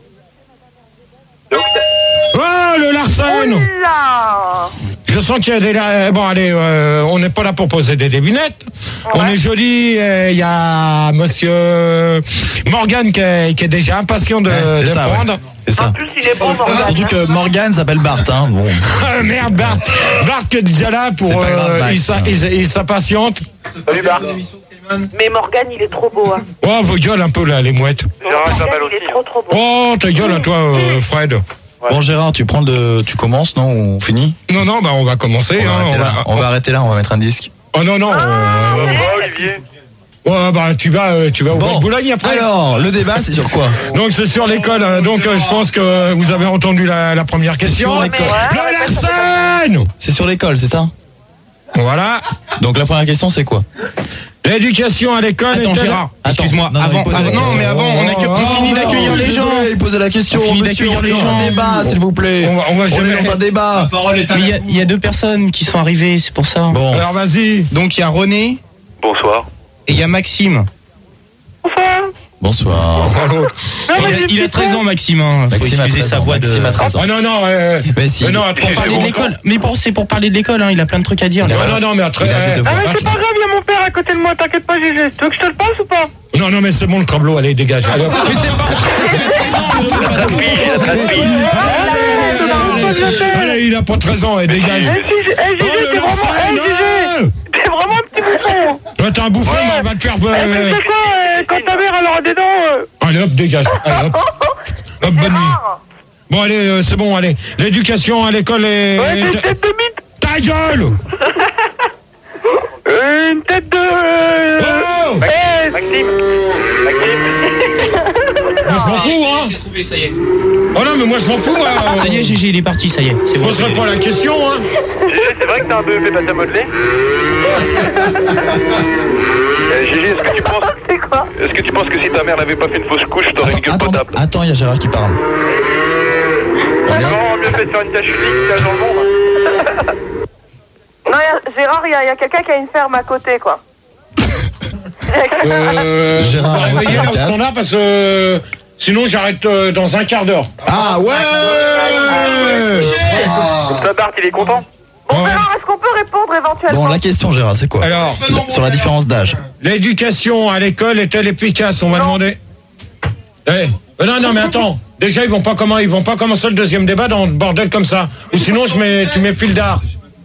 Speaker 1: Oh, le Larsen!
Speaker 3: Là.
Speaker 1: Je sens qu'il y a des... euh, Bon, allez, euh, on n'est pas là pour poser des devinettes. On est joli. Il y a monsieur Morgane qui est, qui est déjà impatient de,
Speaker 10: Ouais, c'est
Speaker 1: de
Speaker 10: ça, ouais.
Speaker 1: prendre.
Speaker 10: C'est ça.
Speaker 3: En plus, il est bon, Morgane.
Speaker 10: Surtout que Morgane s'appelle Bart. Hein. Bon.
Speaker 1: Ah, merde, Bart. Bart qui est déjà là pour...
Speaker 10: C'est pas grave,
Speaker 1: euh,
Speaker 10: Max.
Speaker 1: il, s'a- il, il s'impatiente.
Speaker 4: Salut, Bart.
Speaker 3: Mais Morgane, il est trop beau. Hein.
Speaker 1: Oh, vos gueules un peu là, les mouettes.
Speaker 4: Gérard est pas mal
Speaker 3: Morgane,
Speaker 4: aussi.
Speaker 3: il est trop, trop beau.
Speaker 1: Oh, ta gueule à toi, euh, Fred.
Speaker 10: Bon Gérard, tu prends le, tu commences, non? On finit?
Speaker 1: Non, non, bah on va commencer.
Speaker 10: On va,
Speaker 1: hein,
Speaker 10: arrêter
Speaker 1: on
Speaker 10: là.
Speaker 1: va-
Speaker 10: on va arrêter là, on va mettre un disque.
Speaker 1: Oh non, non. euh,
Speaker 4: Oh, Olivier.
Speaker 1: ouais, bah tu vas, euh, tu vas au Bois de Boulogne après.
Speaker 10: Alors, le débat, c'est sur quoi?
Speaker 1: Donc c'est sur l'école. hein. Donc euh, je pense que vous avez entendu la, la première question.
Speaker 10: sur l'école.
Speaker 1: Le Larsen.
Speaker 10: C'est sur l'école, c'est ça?
Speaker 1: Voilà.
Speaker 10: Donc la première question, c'est quoi?
Speaker 1: L'éducation à l'école.
Speaker 12: Attends,
Speaker 1: est-elle-
Speaker 12: Gérard, excuse-moi.
Speaker 10: Non, non,
Speaker 12: Avant,
Speaker 10: il posait la
Speaker 12: avant- non,
Speaker 10: question.
Speaker 12: mais avant, on, a que- on
Speaker 1: Oh,
Speaker 12: finit d'accueillir
Speaker 10: je
Speaker 12: les
Speaker 10: suis
Speaker 12: gens.
Speaker 10: désolé, il posait la question.
Speaker 12: On finit
Speaker 10: Monsieur,
Speaker 12: d'accueillir les
Speaker 10: on est dans
Speaker 12: gens.
Speaker 10: un débat, s'il vous plaît.
Speaker 1: On va, on va
Speaker 10: On
Speaker 1: jamais-
Speaker 10: est dans un débat.
Speaker 11: Parole est à
Speaker 12: Mais il y a- il y, a deux personnes qui sont arrivées, c'est pour ça.
Speaker 10: Bon,
Speaker 1: Alors vas-y.
Speaker 12: Donc il y a René
Speaker 2: Bonsoir.
Speaker 12: et il y a Maxime.
Speaker 10: bonsoir.
Speaker 1: Oh, l'autre.
Speaker 12: Il a, il a treize ans, Maxime. Hein. Faut
Speaker 10: Maxime a
Speaker 12: excuser
Speaker 10: treize
Speaker 12: sa
Speaker 10: ans,
Speaker 12: voix de.
Speaker 10: Maxime a treize ans.
Speaker 1: Oh non, non. euh,
Speaker 10: Mais si.
Speaker 1: mais non, attends,
Speaker 12: Pour parler de l'école. Mais pour, c'est pour parler de l'école, hein. Il a plein de trucs à dire.
Speaker 1: Non,
Speaker 12: là.
Speaker 1: non, non, mais après.
Speaker 10: Il a des
Speaker 1: euh,
Speaker 10: devoirs.
Speaker 4: Ah, mais c'est pas grave, il y a mon père à côté de moi, t'inquiète pas, Gégé. Tu veux que je te le passe ou pas?
Speaker 1: Non, non, mais c'est bon le tableau. Allez, dégage. Allez, hop.
Speaker 12: Mais c'est pas.
Speaker 1: Allez, il a pas treize ans. Et dégage.
Speaker 4: Eh, Gégé, eh, Gégé,
Speaker 1: Oh, le
Speaker 4: t'es vraiment,
Speaker 1: Larsen,
Speaker 4: eh, Gégé,
Speaker 1: ouais.
Speaker 4: t'es vraiment un petit bouffon.
Speaker 1: Ouais, t'es un bouffon, mais on va te faire.
Speaker 4: Eh,
Speaker 1: euh,
Speaker 4: mais c'est quoi, euh, quand ta mère, elle aura des dents, euh,
Speaker 1: Allez, hop, dégage. Allez, hop. Hop, bonne nuit. Bon, allez, euh, c'est bon, allez. L'éducation à l'école est.
Speaker 4: ouais, c'est une tête de mythe.
Speaker 1: Ta gueule.
Speaker 4: Euh, une tête de... euh,
Speaker 1: Oh.
Speaker 4: eh,
Speaker 2: Maxime. Maxime.
Speaker 1: Moi, je m'en fous, hein.
Speaker 12: J'ai trouvé, ça y est.
Speaker 1: Oh non, mais moi, je m'en fous, hein.
Speaker 12: Ça y est, Gégé, il est parti, ça y est. C'est
Speaker 1: Je
Speaker 12: bon.
Speaker 1: poserai pas la question, hein.
Speaker 2: Gégé, c'est vrai que t'as un peu fait pâte à modeler euh, Gégé, est-ce que tu penses...
Speaker 3: C'est quoi?
Speaker 2: Est-ce que tu penses que si ta mère n'avait pas fait une fausse couche, t'aurais une gueule
Speaker 10: Attends,
Speaker 2: potable?
Speaker 10: attends, il y a Gérard qui parle.
Speaker 2: Non, mieux fait de faire une tache unique, t'as dans le monde.
Speaker 3: Non, y a- Gérard, il y a, il y a quelqu'un qui a une ferme à côté, quoi.
Speaker 1: Euh,
Speaker 10: Gérard,
Speaker 1: on va
Speaker 10: retire
Speaker 1: réveiller
Speaker 10: le
Speaker 1: là où
Speaker 10: casque.
Speaker 1: sont là parce que Sinon, j'arrête euh, dans un quart d'heure.
Speaker 10: Ah ouais.
Speaker 4: Ça, Bart, il est content.
Speaker 3: Bon, alors, est-ce qu'on peut répondre éventuellement?
Speaker 10: Bon, la question, Gérard, c'est quoi?
Speaker 1: Alors,
Speaker 10: sur la différence d'âge.
Speaker 1: L'éducation à l'école est-elle efficace? On va demander. Eh, euh, non, non, mais attends. Déjà, ils vont pas comment, ils vont pas commencer le deuxième débat dans le bordel comme ça. Ou sinon, je mets, tu mets fil d'art.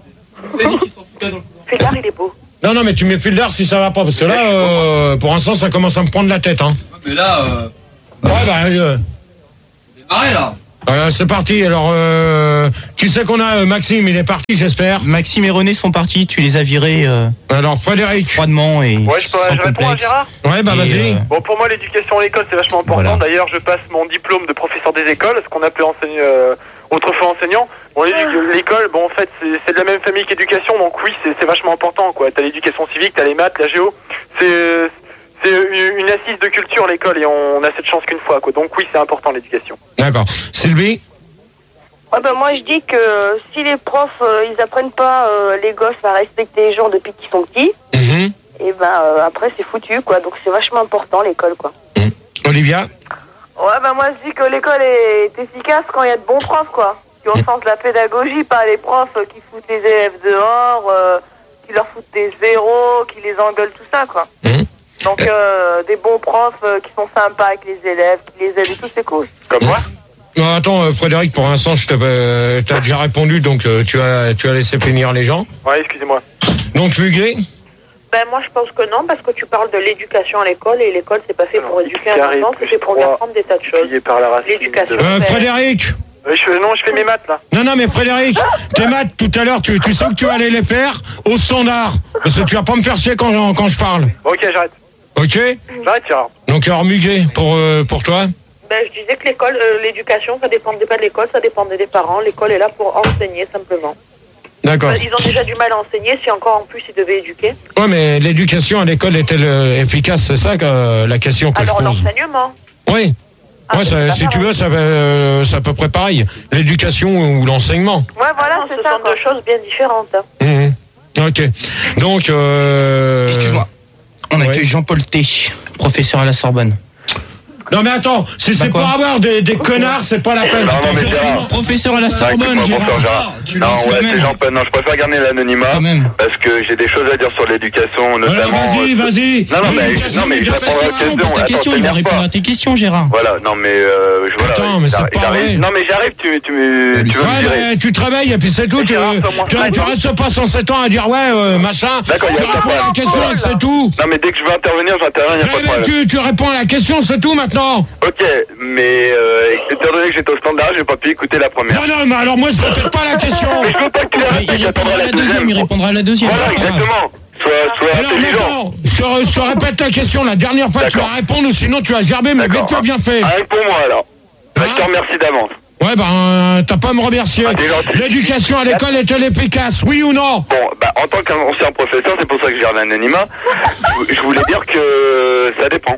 Speaker 3: Fildar, il est beau.
Speaker 1: Non, non, mais tu mets fil d'art si ça va pas, parce que là, euh, pour l'instant, ça commence à me prendre la tête, hein.
Speaker 11: Mais là, euh,
Speaker 1: Ouais, bah, euh,
Speaker 11: démarrez là.
Speaker 1: euh, c'est parti. Alors, euh, qui c'est qu'on a? euh, Maxime, il est parti, j'espère.
Speaker 12: Maxime et René sont partis, tu les as virés euh,
Speaker 1: Alors, Frédéric.
Speaker 12: froidement et
Speaker 4: Ouais, je peux
Speaker 12: sans
Speaker 4: je réponds à
Speaker 12: complexe.
Speaker 4: Gérard.
Speaker 1: Ouais, bah,
Speaker 12: Et,
Speaker 1: vas-y.
Speaker 12: euh,
Speaker 4: Bon, pour moi, l'éducation à l'école, c'est vachement important.
Speaker 12: Voilà.
Speaker 4: D'ailleurs, je passe mon diplôme de professeur des écoles, ce qu'on appelait enseigne, euh, autrefois enseignant. Bon, l'édu- l'école, bon, en fait, c'est c'est de la même famille qu'éducation, donc oui, c'est c'est vachement important, quoi. T'as l'éducation civique, t'as les maths, la géo. C'est c'est une une assise de culture, l'école, et on a cette chance qu'une fois, quoi. Donc oui, c'est important, l'éducation.
Speaker 1: D'accord. Sylvie?
Speaker 3: Ouais, ben, moi, je dis que si les profs, euh, ils apprennent pas euh, les gosses à respecter les gens depuis qu'ils sont petits,
Speaker 1: Mhm.
Speaker 3: et ben, euh, après, c'est foutu, quoi. Donc, c'est vachement important, l'école, quoi.
Speaker 1: Olivia?
Speaker 3: Ouais, ben, moi, je dis que l'école est efficace quand il y a de bons profs, quoi. Qui ont le sens de la pédagogie, pas les profs euh, qui foutent les élèves dehors, euh, qui leur foutent des zéros, qui les engueulent, tout ça, quoi. Donc, euh, des bons profs euh, qui sont sympas avec les élèves, qui les aident et tout, c'est cool.
Speaker 4: Comme moi?
Speaker 1: Non, attends, euh, Frédéric, pour l'instant, je t'ai euh, t'as déjà répondu, donc euh, tu as tu as laissé finir les gens.
Speaker 4: Ouais, excusez-moi.
Speaker 1: Donc, Muguet?
Speaker 13: Ben moi je pense que non, parce que tu parles de l'éducation à l'école et l'école c'est pas fait pour éduquer un
Speaker 4: carré
Speaker 13: enfant, c'est pour lui apprendre des tas de choses.
Speaker 4: Payé par la racine.
Speaker 13: L'éducation.
Speaker 1: Euh, Frédéric?
Speaker 4: Euh, je, non, je fais mes maths, là.
Speaker 1: Non, non, mais Frédéric, tes maths, tout à l'heure, tu, tu sais que tu allais les faire au standard. Parce que tu vas pas me faire chier quand, quand je parle.
Speaker 4: Ok, j'arrête.
Speaker 1: Ok?
Speaker 4: J'arrête, Gérard.
Speaker 1: Donc, alors, Muguet, pour, euh, pour toi?
Speaker 13: Ben je disais que l'école, euh, l'éducation, ça dépendait pas de l'école, ça dépendait des parents. L'école est là pour enseigner simplement.
Speaker 1: D'accord.
Speaker 13: Ben, ils ont déjà du mal à enseigner, si encore en plus ils devaient éduquer.
Speaker 1: Ouais, mais l'éducation à l'école est-elle euh, efficace? C'est ça que, euh, la question que
Speaker 13: Alors
Speaker 1: je pose.
Speaker 13: l'enseignement.
Speaker 1: Oui.
Speaker 13: Ah,
Speaker 1: Ouais,
Speaker 13: c'est
Speaker 1: ça,
Speaker 13: pas
Speaker 1: si tu
Speaker 13: pareil.
Speaker 1: veux, ça, euh, c'est à peu près pareil. L'éducation ou l'enseignement.
Speaker 13: Ouais voilà, ce sont deux choses bien différentes. hein.
Speaker 1: Mhm. Ok. Donc, euh...
Speaker 12: Excuse-moi. On accueille Jean-Paul T, professeur à la Sorbonne.
Speaker 1: Non mais attends, si
Speaker 12: Bah
Speaker 1: c'est pour
Speaker 12: quoi
Speaker 1: avoir des, des connards, c'est pas la peine.
Speaker 14: Non, non, mais Gérard.
Speaker 12: Professeur à la Sorbonne,
Speaker 14: Ouais, écoute-moi,
Speaker 12: Gérard.
Speaker 14: Gérard.
Speaker 12: Tu
Speaker 14: Non,
Speaker 12: lances
Speaker 14: ouais,
Speaker 12: quand
Speaker 14: c'est
Speaker 12: même.
Speaker 14: Jean-Paul. Non, je préfère garder l'anonymat parce que j'ai des choses à dire sur l'éducation,
Speaker 1: Voilà,
Speaker 14: notamment.
Speaker 1: vas-y,
Speaker 14: euh,
Speaker 1: vas-y.
Speaker 14: Non, non, mais,
Speaker 1: L'éducation,
Speaker 14: non, mais je
Speaker 1: mais
Speaker 14: répondrai à la question.
Speaker 12: Pose ta
Speaker 14: Attends,
Speaker 12: question, il va
Speaker 14: t'énerve
Speaker 12: répondre
Speaker 14: pas.
Speaker 12: à tes questions, Gérard.
Speaker 14: Voilà, non, mais euh, je voilà.
Speaker 1: Attends, mais c'est
Speaker 14: j'arrive-
Speaker 1: pas
Speaker 14: j'arrive-
Speaker 1: vrai.
Speaker 14: Non, mais j'arrive, tu, tu, me- tu veux
Speaker 1: Ouais,
Speaker 14: me dire.
Speaker 1: mais tu travailles et puis c'est tout. Tu, tu, tu restes pas cent sept ans à dire ouais, euh, machin.
Speaker 14: D'accord,
Speaker 1: Tu
Speaker 14: il y a pas
Speaker 1: réponds
Speaker 14: de
Speaker 1: à la
Speaker 14: problème.
Speaker 1: question, c'est tout.
Speaker 14: Non, mais dès que je veux intervenir, j'interviens, il n'y a pas de
Speaker 1: Mais, mais
Speaker 14: problème.
Speaker 1: tu, tu réponds à la question, c'est tout maintenant.
Speaker 14: Ok, mais euh, étant donné que j'étais au standard, j'ai pas pu écouter la première.
Speaker 1: Non, non, mais alors moi je répète pas la question.
Speaker 14: Mais je veux pas que tu la
Speaker 12: Mais
Speaker 14: répètes,
Speaker 12: il
Speaker 14: j'attendrai
Speaker 12: répondra à
Speaker 14: la
Speaker 12: la deuxième,
Speaker 14: deuxième.
Speaker 12: il répondra à la deuxième.
Speaker 14: Voilà,
Speaker 12: c'est pas grave.
Speaker 14: exactement. Sois, sois
Speaker 1: Alors
Speaker 14: intelligent.
Speaker 1: maintenant, je te, re- je te répète la question. La dernière fois, tu vas répondre ou sinon tu vas gerber, mais vite, tu as bien fait.
Speaker 14: Ah, réponds-moi alors. Bah, je te remercie d'avance.
Speaker 1: Ouais, ben, euh, t'as pas à me remercier. L'éducation à l'école est-elle efficace, oui ou non?
Speaker 14: Bon, bah, en tant qu'ancien professeur, c'est pour ça que je gère l'anonymat, je, je voulais dire que ça dépend.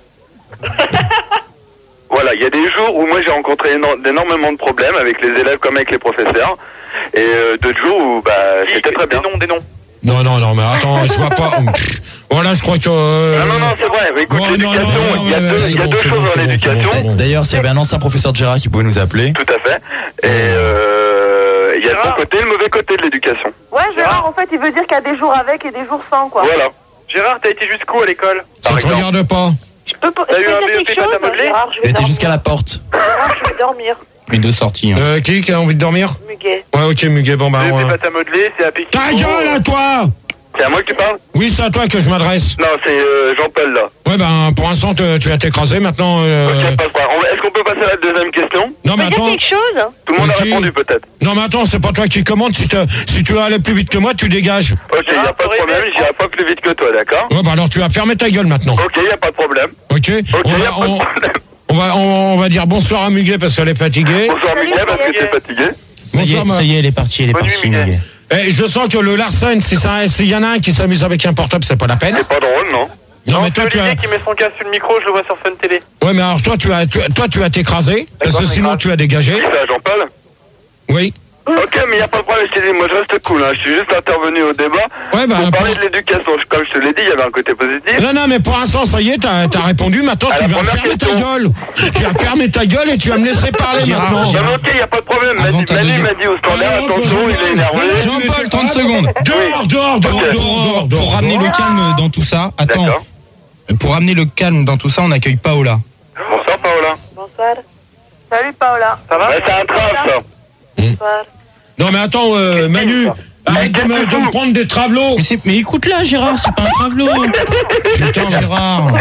Speaker 14: Voilà, il y a des jours où moi j'ai rencontré éno- énormément de problèmes avec les élèves comme avec les professeurs, et euh, d'autres jours où bah, c'était très bien.
Speaker 4: Des noms, des noms.
Speaker 1: Non, non, non, mais attends, je vois pas. Pff, Voilà, je crois que. euh,
Speaker 14: Non, non, non, c'est vrai. Mais écoute,
Speaker 1: Ouais, non,
Speaker 14: l'éducation,
Speaker 1: non, non,
Speaker 14: il y a
Speaker 1: ouais,
Speaker 14: deux,
Speaker 1: c'est
Speaker 14: il y a
Speaker 1: bon,
Speaker 14: deux
Speaker 1: c'est
Speaker 14: choses
Speaker 1: bon,
Speaker 14: dans
Speaker 1: c'est bon,
Speaker 14: l'éducation.
Speaker 1: c'est bon.
Speaker 10: D'ailleurs, s'il y avait un ancien professeur de Gérard qui pouvait nous appeler.
Speaker 14: Tout à fait. Et euh, il y a le bon côté et le mauvais côté de l'éducation.
Speaker 3: Ouais, Gérard, en fait, il veut dire qu'il y a des jours avec et des jours sans, quoi.
Speaker 14: Voilà.
Speaker 4: Gérard, t'as été jusqu'où à l'école?
Speaker 1: Ça te regarde pas.
Speaker 13: Je peux pas.
Speaker 4: T'as eu un
Speaker 13: je peux dire
Speaker 4: B E P
Speaker 13: quelque chose,
Speaker 4: pâte à modeler?
Speaker 13: Gérard, je
Speaker 10: Il
Speaker 13: vais
Speaker 10: était
Speaker 13: dormir.
Speaker 10: jusqu'à la porte.
Speaker 13: Gérard, je vais dormir.
Speaker 12: Les deux sorties. hein.
Speaker 1: Euh, qui qui a envie de dormir?
Speaker 13: Muguet.
Speaker 1: Ouais, ok, Muguet, bon bah.
Speaker 4: B E P
Speaker 1: on-
Speaker 4: pâte à modeler, c'est à Pékin.
Speaker 1: Ta gueule à toi!
Speaker 14: C'est à moi que tu parles?
Speaker 1: Oui, c'est à toi que je m'adresse.
Speaker 14: Non, c'est euh, Jean-Paul là.
Speaker 1: Ouais, ben, pour l'instant, te- tu vas t'écraser maintenant. euh,
Speaker 14: Ok, pas de problème. On va- Est-ce qu'on peut passer à la deuxième question?
Speaker 1: Non, mais attends.
Speaker 13: chose?
Speaker 14: Tout le monde a
Speaker 1: Ok.
Speaker 14: répondu peut-être.
Speaker 1: Non, mais attends, c'est pas toi qui commande. Si, te- si tu veux aller plus vite que moi, tu dégages.
Speaker 14: Ok, il n'y a pas de problème, j'irai pas plus vite que toi, d'accord?
Speaker 1: Ouais, bah alors tu vas fermer ta gueule maintenant.
Speaker 14: Ok, il n'y a pas de problème.
Speaker 1: Ok?
Speaker 14: Ok,
Speaker 1: on,
Speaker 14: il n'y
Speaker 1: va,
Speaker 14: a pas de
Speaker 1: on,
Speaker 14: problème.
Speaker 1: on va, on, on va dire bonsoir à Muguet parce qu'elle est fatiguée.
Speaker 14: Bonsoir Miguel, parce que t'es fatigué.
Speaker 12: Ça y,
Speaker 1: Bonsoir,
Speaker 12: est,
Speaker 1: ma-
Speaker 12: ça y est, elle est partie, elle est
Speaker 4: Bonne nuit,
Speaker 12: partie,
Speaker 4: Miguel.
Speaker 12: Muguet.
Speaker 1: Eh, je sens que le Larsen, si ça- s'il y en a un qui s'amuse avec un portable, c'est pas la peine.
Speaker 14: C'est pas drôle, non?
Speaker 1: Non, mais toi,
Speaker 4: c'est
Speaker 1: tu as.
Speaker 4: Olivier qui met son casque sur le micro, je le vois sur Fun Télé.
Speaker 1: Ouais, mais alors toi, tu as, tu- toi, tu vas t'écraser parce que
Speaker 4: D'accord,
Speaker 1: sinon,
Speaker 4: c'est
Speaker 1: tu as dégagé.
Speaker 14: C'est à Jean-Paul?
Speaker 1: Oui.
Speaker 14: Ok, mais il n'y a pas de problème, je t'ai dit, moi je reste cool, hein. Je suis juste intervenu au débat
Speaker 1: Ouais, bah,
Speaker 14: pour parler
Speaker 1: pour-
Speaker 14: de l'éducation. Comme je te l'ai dit, il y avait un côté positif.
Speaker 1: Non, non, mais pour l'instant, ça y est, t'as as répondu. Maintenant,
Speaker 14: À
Speaker 1: tu
Speaker 14: la
Speaker 1: vas
Speaker 14: première
Speaker 1: fermer ta
Speaker 14: question.
Speaker 1: gueule. Tu vas fermer ta gueule et tu vas me laisser parler
Speaker 12: Gérard,
Speaker 1: maintenant.
Speaker 14: Non, mais ok, il n'y a pas de problème.
Speaker 12: Avant
Speaker 14: Manu
Speaker 12: ta
Speaker 14: Manu
Speaker 12: deuxième-
Speaker 14: m'a dit au standard,
Speaker 1: Allez, hop,
Speaker 14: attention, il est
Speaker 1: Jean-Paul.
Speaker 14: énervé.
Speaker 12: Jean-Paul, trente secondes.
Speaker 1: Dehors, dehors, dehors,
Speaker 14: Ok.
Speaker 1: dehors, dehors, dehors.
Speaker 12: Pour ramener le calme dans tout ça, attends.
Speaker 14: D'accord.
Speaker 12: Pour ramener le calme dans tout ça, on accueille Paola.
Speaker 14: Bonsoir, Paola.
Speaker 13: Bonsoir. Salut Paola.
Speaker 14: Ça va? C'est un trave, ça.
Speaker 13: Bonsoir.
Speaker 1: Non, mais attends, euh, Manu, arrête de me, de me prendre des travelots.
Speaker 12: Mais, c'est- mais écoute là, Gérard, c'est pas un travelot. Putain, Gérard.
Speaker 1: Non,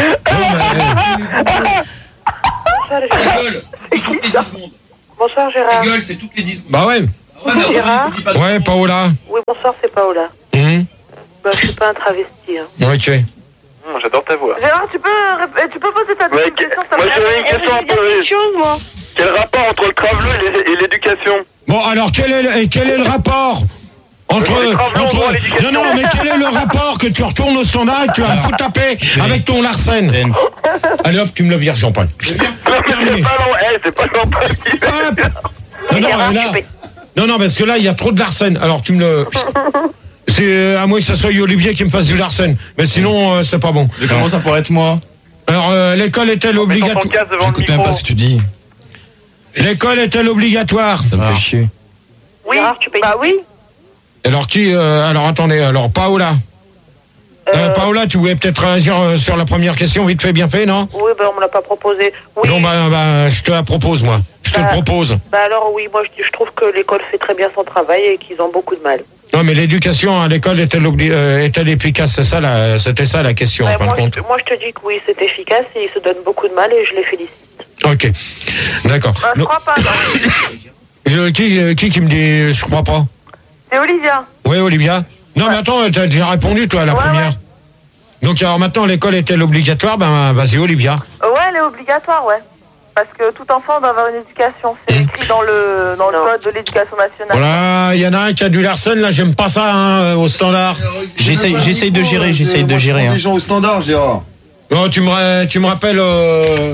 Speaker 1: mais-
Speaker 13: Bonsoir
Speaker 11: Ta
Speaker 13: Gérard.
Speaker 11: gueule, c'est toutes les dix secondes.
Speaker 13: Bonsoir
Speaker 11: Ta
Speaker 13: Gérard.
Speaker 11: gueule, c'est toutes les dix secondes.
Speaker 1: Bah ouais.
Speaker 11: Ah ouais, mais
Speaker 13: Gérard.
Speaker 11: attends, tu dis pas de-
Speaker 1: Ouais, Paola.
Speaker 13: Oui, bonsoir, c'est Paola.
Speaker 1: Hum,
Speaker 13: Bah, je suis pas un travesti. Hein.
Speaker 1: Ok.
Speaker 14: Hum, J'adore ta voix.
Speaker 3: Gérard, tu peux, rép- tu peux poser ta
Speaker 14: Ouais,
Speaker 3: deuxième
Speaker 14: que-
Speaker 3: question, ça
Speaker 14: moi
Speaker 3: me
Speaker 14: j'avais une
Speaker 3: plaît.
Speaker 14: question à poser.
Speaker 13: chose, moi.
Speaker 14: Quel rapport entre le travelot et les- et l'éducation?
Speaker 1: Bon, alors, quel est le, et quel est le rapport entre,
Speaker 14: Les travelot,
Speaker 1: entre,
Speaker 14: moi, l'éducation.
Speaker 1: non, non, mais quel est le rapport que tu retournes au standard et que tu vas me foutre taper avec ton Larsen?
Speaker 12: Ben,
Speaker 1: Allez hop, tu me le vires, Jean-Paul.
Speaker 14: Non, mais c'est pas long, eh, c'est pas long.
Speaker 1: Hop. Non, non,
Speaker 13: Gérard,
Speaker 1: là,
Speaker 13: tu payes.
Speaker 1: non, non, parce que là, il y a trop de Larsen. Alors, tu me le... C'est euh, à moins que ce soit Olivier qui me fasse du Larsen. Mais sinon, euh, c'est pas bon.
Speaker 10: Mais comment ça pourrait être moi?
Speaker 1: Alors, euh, l'école est-elle
Speaker 14: Mets ton
Speaker 1: obligatoire?
Speaker 14: casque devant le
Speaker 10: J'écoute même
Speaker 14: micro.
Speaker 10: pas ce que tu dis.
Speaker 1: L'école est-elle obligatoire?
Speaker 10: Ça me
Speaker 1: Ah.
Speaker 10: fait chier.
Speaker 13: Oui, Gérard, tu payes.
Speaker 3: Bah oui.
Speaker 1: Alors, qui... euh, alors, attendez, alors, Paola. Euh, Paola, tu voulais peut-être réagir euh, sur la première question, vite fait, bien fait, non?
Speaker 13: Oui, bah, on me l'a pas proposé. Oui.
Speaker 1: Non, bah, bah, je te la propose, moi. Je te
Speaker 13: Bah.
Speaker 1: le propose.
Speaker 13: Bah alors, oui, moi, je, je trouve que l'école fait très bien son travail et qu'ils ont beaucoup de mal.
Speaker 1: Non, mais l'éducation à l'école est-elle obli- euh, est-elle efficace? C'est ça, la- c'était ça la question, en
Speaker 13: Bah,
Speaker 1: fin
Speaker 13: moi,
Speaker 1: de compte.
Speaker 13: je, moi, je te dis que oui, c'est efficace et ils se donnent beaucoup de mal et je les félicite.
Speaker 1: Ok, d'accord.
Speaker 3: Bah, je
Speaker 1: Non,
Speaker 3: crois pas, non.
Speaker 1: je- qui, euh, qui qui me dit je crois pas?
Speaker 3: C'est Olivia.
Speaker 1: Oui, Olivia. Non, mais attends, t'as déjà répondu, toi, à la
Speaker 3: Ouais,
Speaker 1: première.
Speaker 3: ouais.
Speaker 1: Donc, alors maintenant, l'école est-elle obligatoire? Ben, vas-y, Olivia.
Speaker 3: Euh, Ouais, elle est obligatoire, ouais. Parce que tout enfant doit avoir une éducation. C'est écrit dans le, dans le code de l'éducation nationale.
Speaker 1: Voilà, il y en a un qui a du Larsen, là, j'aime pas ça, hein, au standard.
Speaker 12: J'essaye, j'essaye de gérer, j'essaye de gérer. hein.
Speaker 15: Des gens au standard, Gérard.
Speaker 1: Non, tu me, ra- tu me rappelles... Euh...